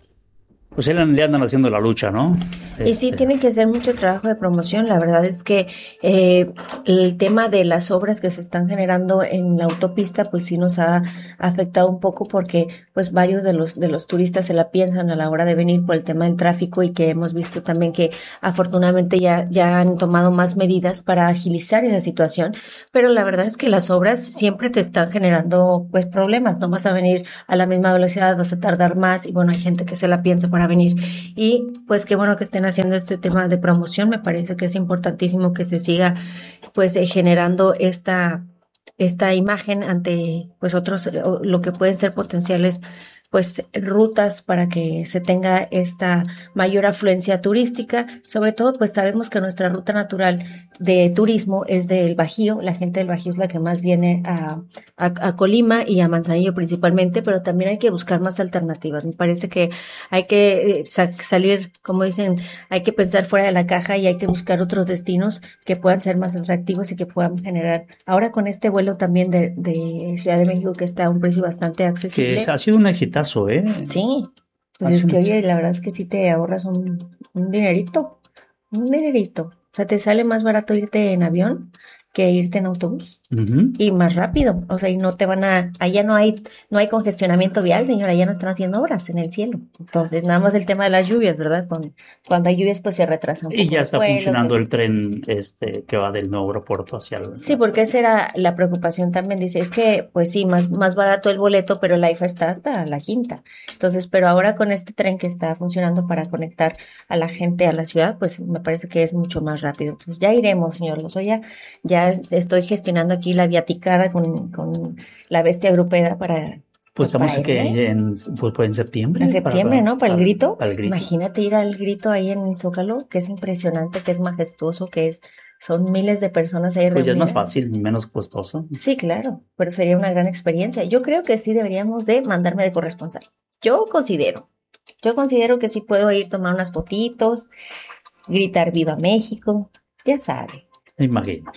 Pues le andan haciendo la lucha, ¿no? Y sí, este... tienen que hacer mucho trabajo de promoción. La verdad es que eh, el tema de las obras que se están generando en la autopista, pues sí nos ha afectado un poco porque pues varios de los de los turistas se la piensan a la hora de venir por el tema del tráfico y que hemos visto también que afortunadamente ya ya han tomado más medidas para agilizar esa situación. Pero la verdad es que las obras siempre te están generando pues problemas. No vas a venir a la misma velocidad, vas a tardar más y bueno, hay gente que se la piensa para venir. Y pues qué bueno que estén haciendo este tema de promoción. Me parece que es importantísimo que se siga pues eh, generando esta esta imagen ante pues otros eh, lo que pueden ser potenciales pues rutas para que se tenga esta mayor afluencia turística. Sobre todo pues sabemos que nuestra ruta natural de turismo es del Bajío. La gente del Bajío es la que más viene a, a, a Colima y a Manzanillo principalmente, pero también hay que buscar más alternativas. Me parece que hay que eh, sa- salir, como dicen, hay que pensar fuera de la caja y hay que buscar otros destinos que puedan ser más atractivos y que puedan generar. Ahora con este vuelo también de, de Ciudad de México que está a un precio bastante accesible. Que ha sido un exitazo, ¿eh? Sí, pues es que oye, la verdad es que sí te ahorras un, un dinerito, un dinerito. O sea, te sale más barato irte en avión que irte en autobús. Uh-huh. Y más rápido. O sea, y no te van a, allá no hay, no hay congestionamiento vial, señora, allá no están haciendo obras en el cielo. Entonces, nada más el tema de las lluvias, ¿verdad? Con, cuando hay lluvias, pues se retrasan. Y ya está vuelos, funcionando el tren este que va del nuevo aeropuerto hacia el. Sí, porque esa era la preocupación también. Dice, es que, pues sí, más, más barato el boleto, pero la I F A está hasta la quinta. Entonces, pero ahora con este tren que está funcionando para conectar a la gente a la ciudad, pues me parece que es mucho más rápido. Entonces, ya iremos, señor Lozoya. Ya estoy gestionando aquí la viaticada con, con la bestia grupera para. Pues, pues estamos aquí en, pues, pues en septiembre. En septiembre, para, ¿no? Para, para, el grito. para el grito. Imagínate ir al grito ahí en el Zócalo, que es impresionante, que es majestuoso, que es, son miles de personas ahí pues reunidas. Pues ya es más fácil y menos costoso. Sí, claro, pero sería una gran experiencia. Yo creo que sí deberíamos de mandarme de corresponsal. Yo considero, yo considero que sí puedo ir, tomar unas fotitos, gritar Viva México, ya sabe. Me imagino.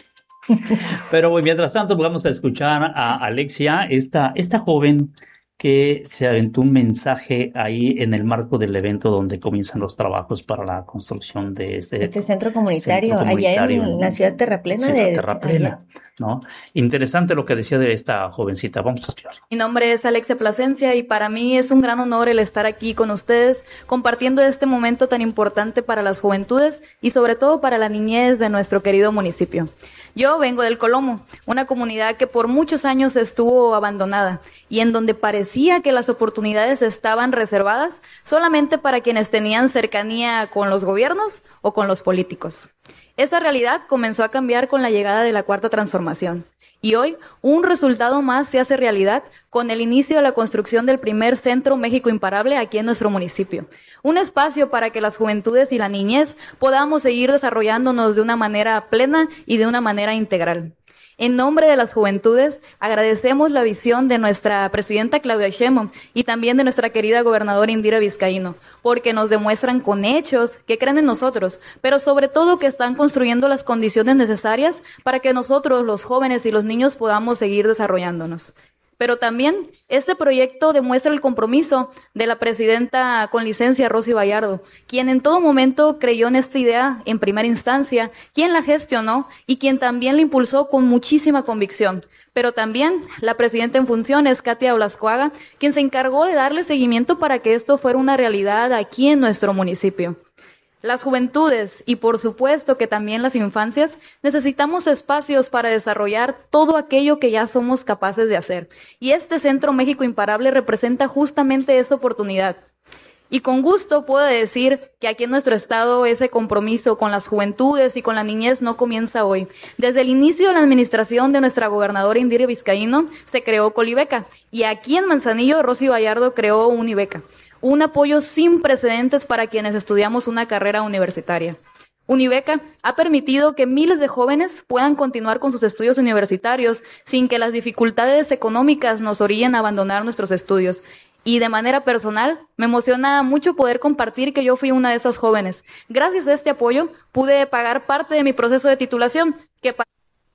Pero mientras tanto vamos a escuchar a Alexia, esta, esta joven que se aventó un mensaje ahí en el marco del evento donde comienzan los trabajos para la construcción de este, este centro comunitario, centro comunitario allá en, en la ciudad terraplena ciudad de terraplena, ¿no? Interesante lo que decía de esta jovencita. Vamos a escuchar. Mi nombre es Alexia Plasencia y para mí es un gran honor el estar aquí con ustedes compartiendo este momento tan importante para las juventudes y sobre todo para la niñez de nuestro querido municipio. Yo vengo del Colomo, una comunidad que por muchos años estuvo abandonada y en donde parecía que las oportunidades estaban reservadas solamente para quienes tenían cercanía con los gobiernos o con los políticos. Esa realidad comenzó a cambiar con la llegada de la Cuarta Transformación. Y hoy, un resultado más se hace realidad con el inicio de la construcción del primer Centro México Imparable aquí en nuestro municipio. Un espacio para que las juventudes y la niñez podamos seguir desarrollándonos de una manera plena y de una manera integral. En nombre de las juventudes, agradecemos la visión de nuestra presidenta Claudia Sheinbaum y también de nuestra querida gobernadora Indira Vizcaíno, porque nos demuestran con hechos que creen en nosotros, pero sobre todo que están construyendo las condiciones necesarias para que nosotros, los jóvenes y los niños, podamos seguir desarrollándonos. Pero también este proyecto demuestra el compromiso de la presidenta con licencia Rosy Vallardo, quien en todo momento creyó en esta idea en primera instancia, quien la gestionó y quien también la impulsó con muchísima convicción. Pero también la presidenta en funciones, Katia Olascoaga, quien se encargó de darle seguimiento para que esto fuera una realidad aquí en nuestro municipio. Las juventudes y por supuesto que también las infancias necesitamos espacios para desarrollar todo aquello que ya somos capaces de hacer. Y este Centro México Imparable representa justamente esa oportunidad. Y con gusto puedo decir que aquí en nuestro estado ese compromiso con las juventudes y con la niñez no comienza hoy. Desde el inicio de la administración de nuestra gobernadora Indira Vizcaíno se creó Colibeca y aquí en Manzanillo Rosy Vallardo creó Unibeca, un apoyo sin precedentes para quienes estudiamos una carrera universitaria. Unibeca ha permitido que miles de jóvenes puedan continuar con sus estudios universitarios sin que las dificultades económicas nos orillen a abandonar nuestros estudios. Y de manera personal, me emociona mucho poder compartir que yo fui una de esas jóvenes. Gracias a este apoyo, pude pagar parte de mi proceso de titulación. Que pa-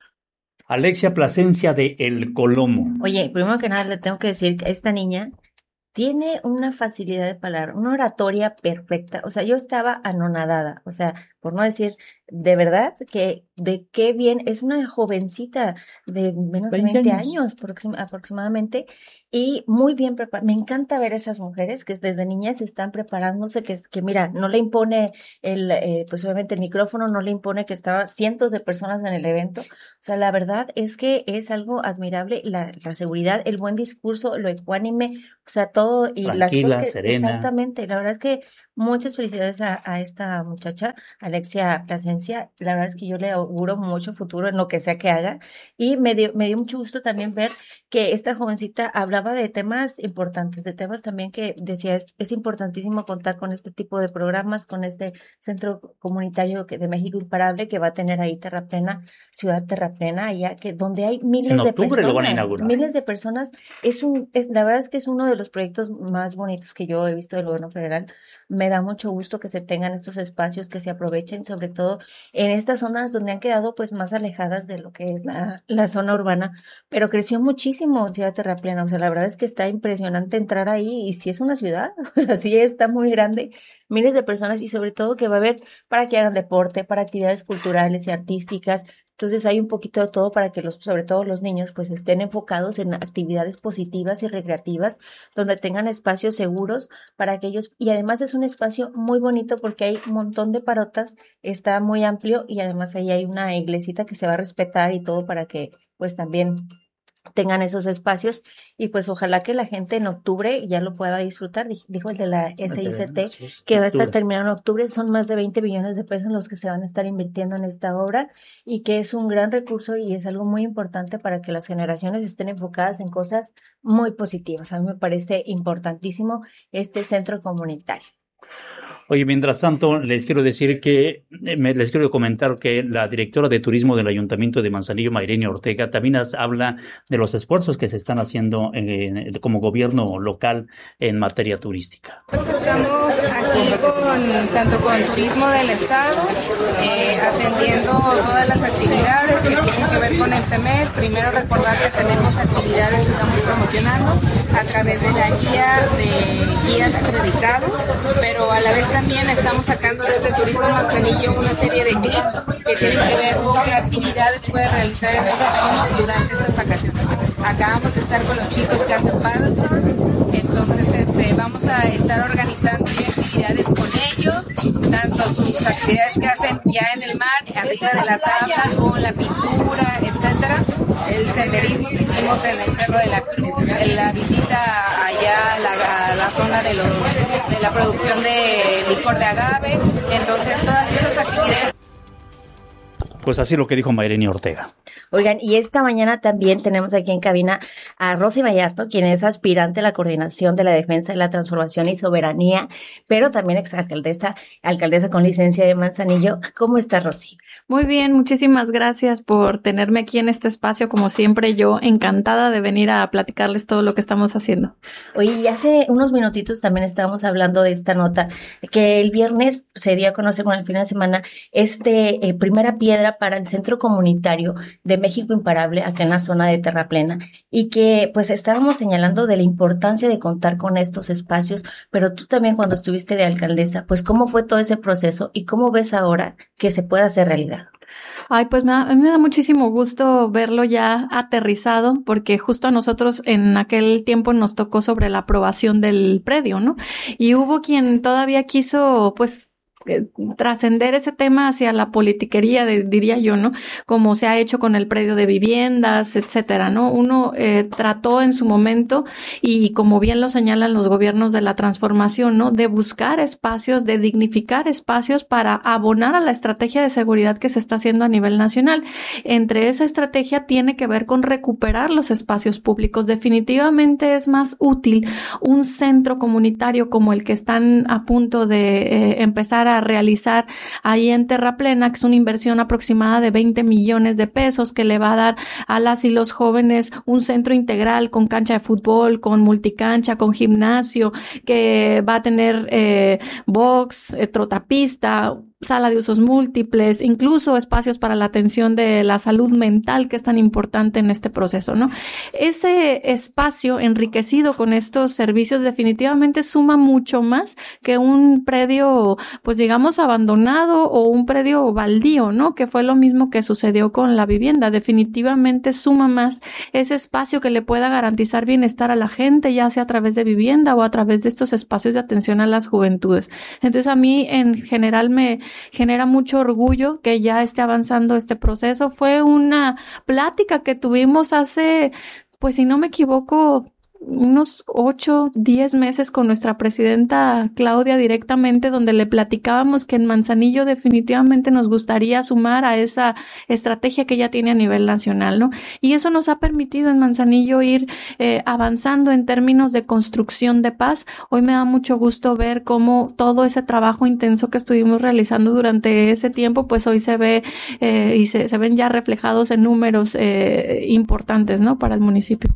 Alexia Plasencia de El Colomo. Oye, primero que nada le tengo que decir que esta niña tiene una facilidad de palabra, una oratoria perfecta. O sea, yo estaba anonadada. O sea, por no decir, de verdad, que de qué bien, es una jovencita de menos de veinte años aproxim- aproximadamente y muy bien preparada. Me encanta ver esas mujeres que desde niñas están preparándose, que, que mira, no le impone el, eh, pues obviamente el micrófono, no le impone que estaban cientos de personas en el evento. O sea, la verdad es que es algo admirable, la, la seguridad, el buen discurso, lo ecuánime, o sea, todo y Tranquila, las cosas que, serena. Exactamente, la verdad es que muchas felicidades a, a esta muchacha, Alexia Plasencia. La verdad es que yo le auguro mucho futuro en lo que sea que haga. Y me dio, me dio mucho gusto también ver que esta jovencita hablaba de temas importantes, de temas también que decía, es, es importantísimo contar con este tipo de programas, con este centro comunitario que, de México Imparable que va a tener ahí Terraplena, Ciudad Terraplena, allá que donde hay miles En de octubre personas. lo van a inaugurar. Miles de personas. Es un, es, la verdad es que es uno de los proyectos más bonitos que yo he visto del gobierno federal. Me da mucho gusto que se tengan estos espacios, que se aprovechen, sobre todo en estas zonas donde han quedado pues más alejadas de lo que es la, la zona urbana, pero creció muchísimo Ciudad Terraplena. O sea, la verdad es que está impresionante entrar ahí y sí es una ciudad, o sea, sí está muy grande, miles de personas y sobre todo que va a haber para que hagan deporte, para actividades culturales y artísticas. Entonces hay un poquito de todo para que los, sobre todo los niños, pues estén enfocados en actividades positivas y recreativas, donde tengan espacios seguros para que ellos, y además es un espacio muy bonito porque hay un montón de parotas, está muy amplio y además ahí hay una iglesita que se va a respetar y todo para que pues también tengan esos espacios y pues ojalá que la gente en octubre ya lo pueda disfrutar, dijo el de la S I C T, que va a estar terminando en octubre. Son más de veinte millones de pesos los que se van a estar invirtiendo en esta obra y que es un gran recurso y es algo muy importante para que las generaciones estén enfocadas en cosas muy positivas. A mí me parece importantísimo este centro comunitario. Oye, mientras tanto, les quiero decir que, eh, me, les quiero comentar que la directora de turismo del Ayuntamiento de Manzanillo, Mayrenia Ortega, también as, habla de los esfuerzos que se están haciendo eh, como gobierno local en materia turística. Nosotros estamos aquí con, tanto con turismo del estado, eh, atendiendo todas las actividades que tienen que ver con este mes. Primero recordar que tenemos actividades que estamos promocionando a través de la guía de guías acreditados, pero a la vez también estamos sacando desde Turismo Manzanillo una serie de clips que tienen que ver con qué actividades puede realizar el vecino durante estas vacaciones. Acabamos de estar con los chicos que hacen paddle surf, entonces este, vamos a estar organizando actividades con ellos, tanto sus actividades que hacen ya en el mar, arriba de la tabla, con la pintura, etcétera. El senderismo que hicimos en el Cerro de la Cruz, la visita allá a la, a la zona de, los, de la producción de licor de agave. Entonces, todas estas actividades. Pues así lo que dijo Mayrenia Ortega. Oigan, y esta mañana también tenemos aquí en cabina a Rosy Vallardo, quien es aspirante a la coordinación de la defensa de la transformación y soberanía, pero también exalcaldesa, alcaldesa con licencia de Manzanillo. ¿Cómo está, Rosy? Muy bien, muchísimas gracias por tenerme aquí en este espacio. Como siempre, yo encantada de venir a platicarles todo lo que estamos haciendo. Oye, y hace unos minutitos también estábamos hablando de esta nota, que el viernes se dio a conocer con el fin de semana este eh, primera piedra para el centro comunitario de México Imparable acá en la zona de Terraplena y que pues estábamos señalando de la importancia de contar con estos espacios, pero tú también cuando estuviste de alcaldesa, pues cómo fue todo ese proceso y cómo ves ahora que se puede hacer realidad. Ay, pues me da, me da muchísimo gusto verlo ya aterrizado, porque justo a nosotros en aquel tiempo nos tocó sobre la aprobación del predio, ¿no? Y hubo quien todavía quiso, pues, eh, trascender ese tema hacia la politiquería, de, diría yo, ¿no? Como se ha hecho con el predio de viviendas, etcétera, ¿no? Uno eh, trató en su momento, y como bien lo señalan los gobiernos de la transformación, ¿no? De buscar espacios, de dignificar espacios para abonar a la estrategia de seguridad que se está haciendo a nivel nacional. Entre esa estrategia tiene que ver con recuperar los espacios públicos. Definitivamente es más útil un centro comunitario como el que están a punto de eh, empezar a realizar ahí en Terraplena, que es una inversión aproximada de veinte millones de pesos que le va a dar a las y los jóvenes un centro integral con cancha de fútbol, con multicancha, con gimnasio, que va a tener eh, box, eh, trotapista, sala de usos múltiples, incluso espacios para la atención de la salud mental, que es tan importante en este proceso, ¿no? Ese espacio enriquecido con estos servicios definitivamente suma mucho más que un predio, pues digamos, abandonado o un predio baldío, ¿no? Que fue lo mismo que sucedió con la vivienda. Definitivamente suma más ese espacio que le pueda garantizar bienestar a la gente, ya sea a través de vivienda o a través de estos espacios de atención a las juventudes. Entonces, a mí en general me genera mucho orgullo que ya esté avanzando este proceso. Fue una plática que tuvimos hace, pues si no me equivoco, unos ocho, diez meses con nuestra presidenta Claudia directamente, donde le platicábamos que en Manzanillo definitivamente nos gustaría sumar a esa estrategia que ella tiene a nivel nacional, ¿no? Y eso nos ha permitido en Manzanillo ir eh, avanzando en términos de construcción de paz. Hoy me da mucho gusto ver cómo todo ese trabajo intenso que estuvimos realizando durante ese tiempo, pues hoy se ve eh, y se, se ven ya reflejados en números eh, importantes, ¿no? Para el municipio.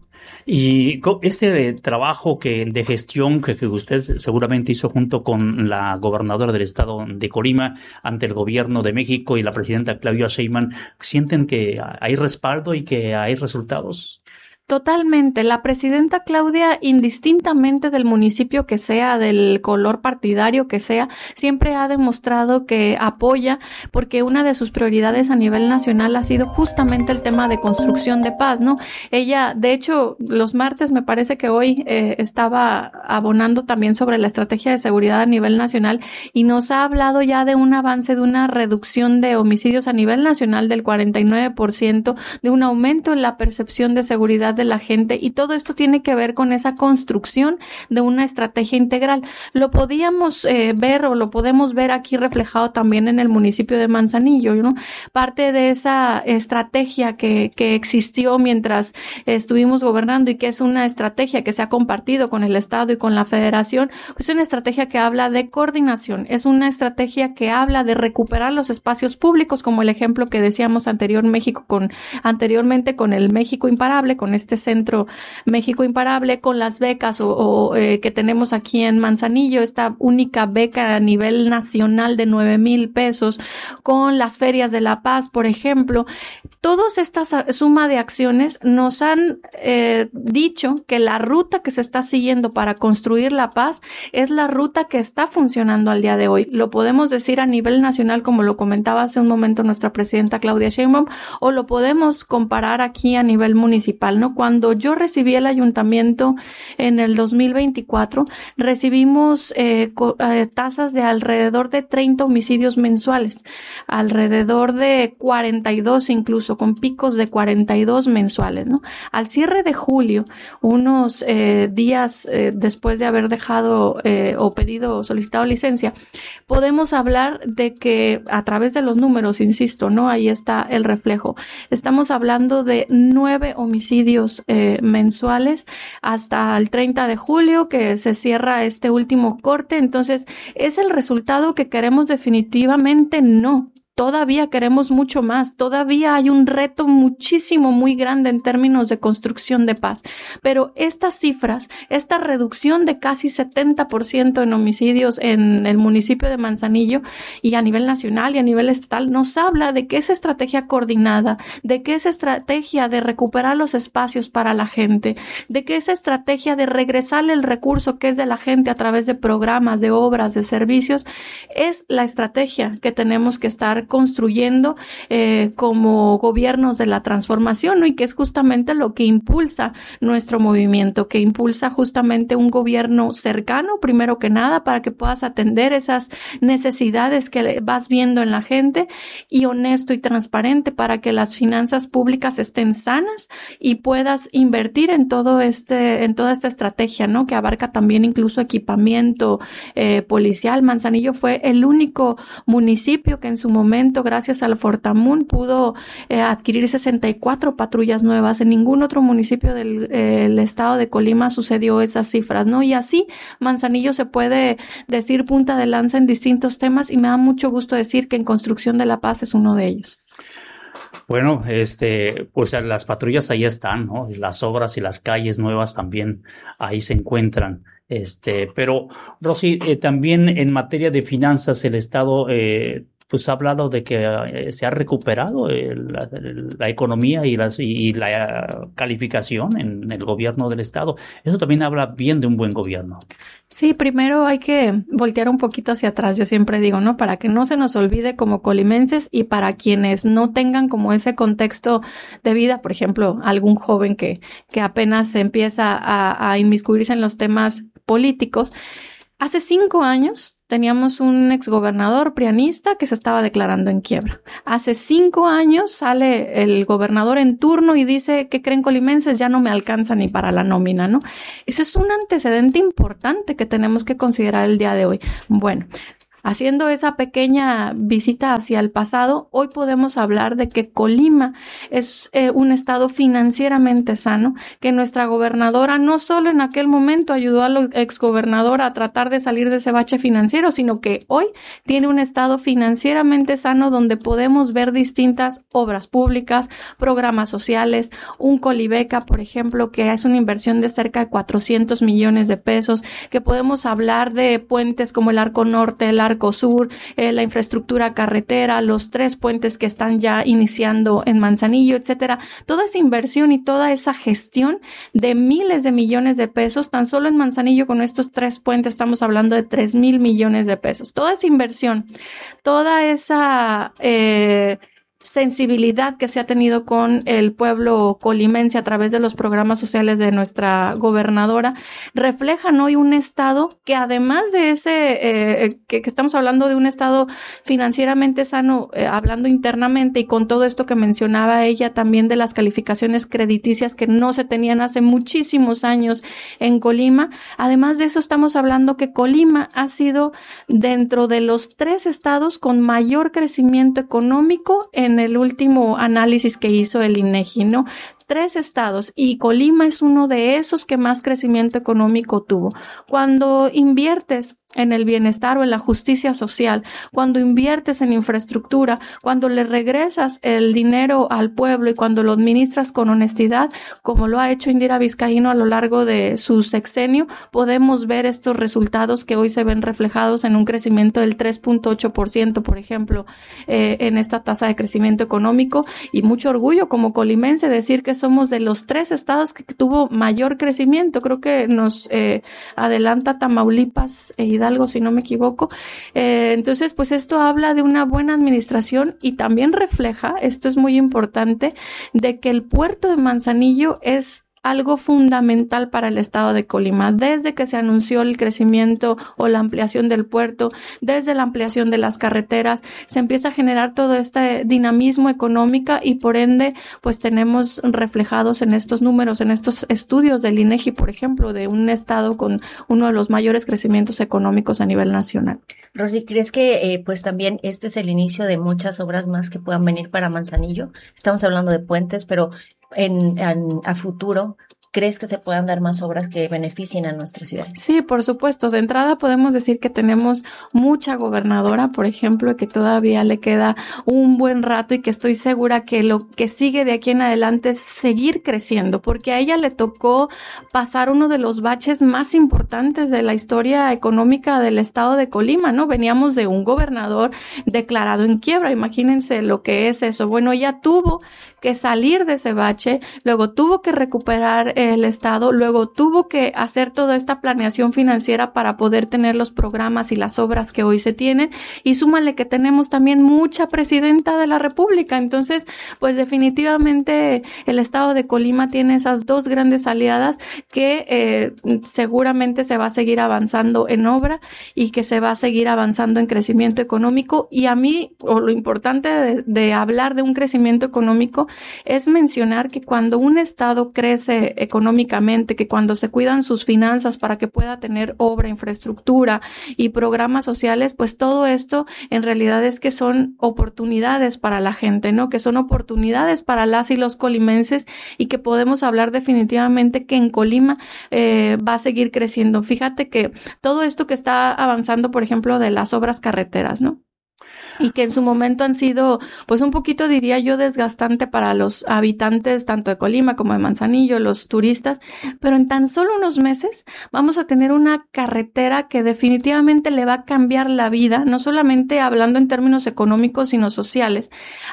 Y este trabajo que de gestión que, que usted seguramente hizo junto con la gobernadora del estado de Colima ante el gobierno de México y la presidenta Claudia Sheinbaum, ¿sienten que hay respaldo y que hay resultados? Totalmente. La presidenta Claudia, indistintamente del municipio que sea, del color partidario que sea, siempre ha demostrado que apoya, porque una de sus prioridades a nivel nacional ha sido justamente el tema de construcción de paz, ¿no? Ella, de hecho, los martes, me parece que hoy eh, estaba abonando también sobre la estrategia de seguridad a nivel nacional, y nos ha hablado ya de un avance, de una reducción de homicidios a nivel nacional del cuarenta y nueve por ciento, de un aumento en la percepción de seguridad de la gente, y todo esto tiene que ver con esa construcción de una estrategia integral. Lo podíamos eh, ver o lo podemos ver aquí reflejado también en el municipio de Manzanillo, ¿no? Parte de esa estrategia que, que existió mientras estuvimos gobernando, y que es una estrategia que se ha compartido con el Estado y con la Federación, es una estrategia que habla de coordinación, es una estrategia que habla de recuperar los espacios públicos, como el ejemplo que decíamos anterior México con, anteriormente con el México Imparable, con este centro México Imparable, con las becas o, o eh, que tenemos aquí en Manzanillo, esta única beca a nivel nacional de nueve mil pesos, con las ferias de la paz, por ejemplo. Todas estas suma de acciones nos han eh, dicho que la ruta que se está siguiendo para construir la paz es la ruta que está funcionando al día de hoy. Lo podemos decir a nivel nacional, como lo comentaba hace un momento nuestra presidenta Claudia Sheinbaum, o lo podemos comparar aquí a nivel municipal, ¿no? Cuando yo recibí el ayuntamiento en el dos mil veinticuatro, recibimos eh, eh, tasas de alrededor de treinta homicidios mensuales, alrededor de cuarenta y dos incluso, con picos de cuarenta y dos mensuales, ¿no? Al cierre de julio, unos eh, días eh, después de haber dejado eh, o pedido o solicitado licencia, podemos hablar de que a través de los números, insisto, ¿no? Ahí está el reflejo. Estamos hablando de nueve homicidios Eh, mensuales hasta el treinta de julio, que se cierra este último corte. Entonces, ¿es el resultado que queremos? Definitivamente no. Todavía queremos mucho más, todavía hay un reto muchísimo, muy grande en términos de construcción de paz. Pero estas cifras, esta reducción de casi setenta por ciento en homicidios en el municipio de Manzanillo y a nivel nacional y a nivel estatal, nos habla de que esa estrategia coordinada, de que esa estrategia de recuperar los espacios para la gente, de que esa estrategia de regresarle el recurso que es de la gente a través de programas, de obras, de servicios, es la estrategia que tenemos que estar estar construyendo eh, como gobiernos de la transformación, ¿no? Y que es justamente lo que impulsa nuestro movimiento, que impulsa justamente un gobierno cercano, primero que nada, para que puedas atender esas necesidades que vas viendo en la gente, y honesto y transparente para que las finanzas públicas estén sanas y puedas invertir en todo este, en toda esta estrategia, ¿no? Que abarca también incluso equipamiento eh, policial. Manzanillo fue el único municipio que en su momento, gracias al Fortamun, pudo eh, adquirir sesenta y cuatro patrullas nuevas. En ningún otro municipio del eh, el estado de Colima sucedió esas cifras, ¿no? Y así Manzanillo se puede decir punta de lanza en distintos temas, y me da mucho gusto decir que en construcción de la paz es uno de ellos. Bueno, este, pues las patrullas ahí están, ¿no? Las obras y las calles nuevas también ahí se encuentran. Este, pero Rosy, eh, también en materia de finanzas, el Estado, eh, pues ha hablado de que eh, se ha recuperado el, la, la economía y, las, y la calificación en el gobierno del Estado. Eso también habla bien de un buen gobierno. Sí, primero hay que voltear un poquito hacia atrás, yo siempre digo, ¿no? Para que no se nos olvide como colimenses, y para quienes no tengan como ese contexto de vida, por ejemplo, algún joven que, que apenas empieza a, a inmiscuirse en los temas políticos. Hace cinco años teníamos un exgobernador prianista que se estaba declarando en quiebra. Hace cinco años sale el gobernador en turno y dice, ¿qué creen, colimenses? Ya no me alcanza ni para la nómina, ¿no? Eso es un antecedente importante que tenemos que considerar el día de hoy. Bueno, haciendo esa pequeña visita hacia el pasado, hoy podemos hablar de que Colima es eh, un estado financieramente sano, que nuestra gobernadora no solo en aquel momento ayudó al exgobernador a tratar de salir de ese bache financiero, sino que hoy tiene un estado financieramente sano donde podemos ver distintas obras públicas, programas sociales, un Colibeca, por ejemplo, que es una inversión de cerca de cuatrocientos millones de pesos, que podemos hablar de puentes como el Arco Norte, el Arco Sur, eh, la infraestructura carretera, los tres puentes que están ya iniciando en Manzanillo, etcétera. Toda esa inversión y toda esa gestión de miles de millones de pesos, tan solo en Manzanillo con estos tres puentes estamos hablando de tres mil millones de pesos. Toda esa inversión, toda esa eh, sensibilidad que se ha tenido con el pueblo colimense a través de los programas sociales de nuestra gobernadora, reflejan hoy un estado que, además de ese, eh, que, que estamos hablando de un estado financieramente sano, eh, hablando internamente, y con todo esto que mencionaba ella también de las calificaciones crediticias que no se tenían hace muchísimos años en Colima. Además de eso, estamos hablando que Colima ha sido dentro de los tres estados con mayor crecimiento económico en en el último análisis que hizo el INEGI, ¿no? Tres estados, y Colima es uno de esos que más crecimiento económico tuvo. Cuando inviertes en el bienestar o en la justicia social, cuando inviertes en infraestructura, cuando le regresas el dinero al pueblo y cuando lo administras con honestidad, como lo ha hecho Indira Vizcaíno a lo largo de su sexenio, podemos ver estos resultados que hoy se ven reflejados en un crecimiento del tres punto ocho por ciento, por ejemplo, eh, en esta tasa de crecimiento económico, y mucho orgullo como colimense decir que somos de los tres estados que tuvo mayor crecimiento. Creo que nos eh, adelanta Tamaulipas e Hidalgo, si no me equivoco. Eh, entonces, pues esto habla de una buena administración, y también refleja, esto es muy importante, de que el puerto de Manzanillo es algo fundamental para el estado de Colima. Desde que se anunció el crecimiento o la ampliación del puerto, desde la ampliación de las carreteras, se empieza a generar todo este dinamismo económico, y por ende, pues tenemos reflejados en estos números, en estos estudios del INEGI, por ejemplo, de un estado con uno de los mayores crecimientos económicos a nivel nacional. Rosy, ¿crees que eh, pues también este es el inicio de muchas obras más que puedan venir para Manzanillo? Estamos hablando de puentes, pero En, en, a futuro, ¿crees que se puedan dar más obras que beneficien a nuestra ciudad? Sí, por supuesto. De entrada podemos decir que tenemos mucha gobernadora, por ejemplo, que todavía le queda un buen rato, y que estoy segura que lo que sigue de aquí en adelante es seguir creciendo, porque a ella le tocó pasar uno de los baches más importantes de la historia económica del estado de Colima, ¿no? Veníamos de un gobernador declarado en quiebra. Imagínense lo que es eso. Bueno, ella tuvo que salir de ese bache, luego tuvo que recuperar el Estado, luego tuvo que hacer toda esta planeación financiera para poder tener los programas y las obras que hoy se tienen, y súmale que tenemos también mucha presidenta de la República. Entonces, pues definitivamente el Estado de Colima tiene esas dos grandes aliadas que eh, seguramente se va a seguir avanzando en obra y que se va a seguir avanzando en crecimiento económico. Y a mí, o lo importante de, de hablar de un crecimiento económico es mencionar que cuando un Estado crece económicamente, que cuando se cuidan sus finanzas para que pueda tener obra, infraestructura y programas sociales, pues todo esto en realidad es que son oportunidades para la gente, ¿no? Que son oportunidades para las y los colimenses, y que podemos hablar definitivamente que en Colima eh, va a seguir creciendo. Fíjate que todo esto que está avanzando, por ejemplo, de las obras carreteras, ¿no? Y que en su momento han sido, pues un poquito, diría yo, desgastante para los habitantes tanto de Colima como de Manzanillo, los turistas, pero en tan solo unos meses vamos a tener una carretera que definitivamente le va a cambiar la vida, no solamente hablando en términos económicos, sino sociales,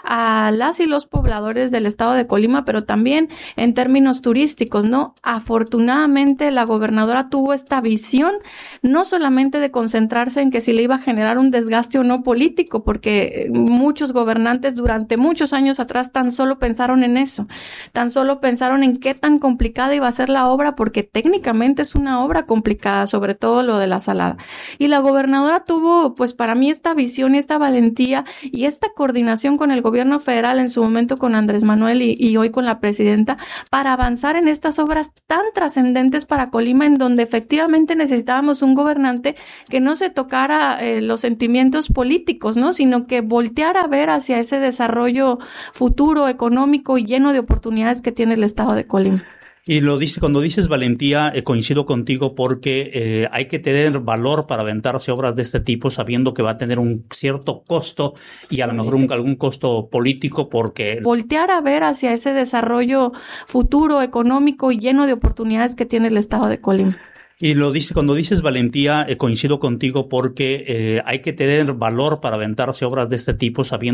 a las y los pobladores del estado de Colima, pero también en términos turísticos, ¿no? Afortunadamente la gobernadora tuvo esta visión, no solamente de concentrarse en que si le iba a generar un desgaste o no político, porque muchos gobernantes durante muchos años atrás tan solo pensaron en eso, tan solo pensaron en qué tan complicada iba a ser la obra, porque técnicamente es una obra complicada, sobre todo lo de la salada. Y la gobernadora tuvo, pues para mí, esta visión y esta valentía y esta coordinación con el gobierno federal, en su momento con Andrés Manuel y, y hoy con la presidenta, para avanzar en estas obras tan trascendentes para Colima, en donde efectivamente necesitábamos un gobernante que no se tocara eh, los sentimientos políticos, ¿no? Sino que volteara a ver hacia ese desarrollo futuro, económico y lleno de oportunidades que tiene el estado de Colima. Y lo dice, cuando dices valentía, eh, coincido contigo, porque eh, hay que tener valor para aventarse obras de este tipo, sabiendo que va a tener un cierto costo y a lo mejor un, algún costo político, porque voltear a ver hacia ese desarrollo futuro, económico y lleno de oportunidades que tiene el estado de Colima. Y lo dice, cuando dices valentía, eh, coincido contigo, porque eh, hay que tener valor para aventarse obras de este tipo, sabiendo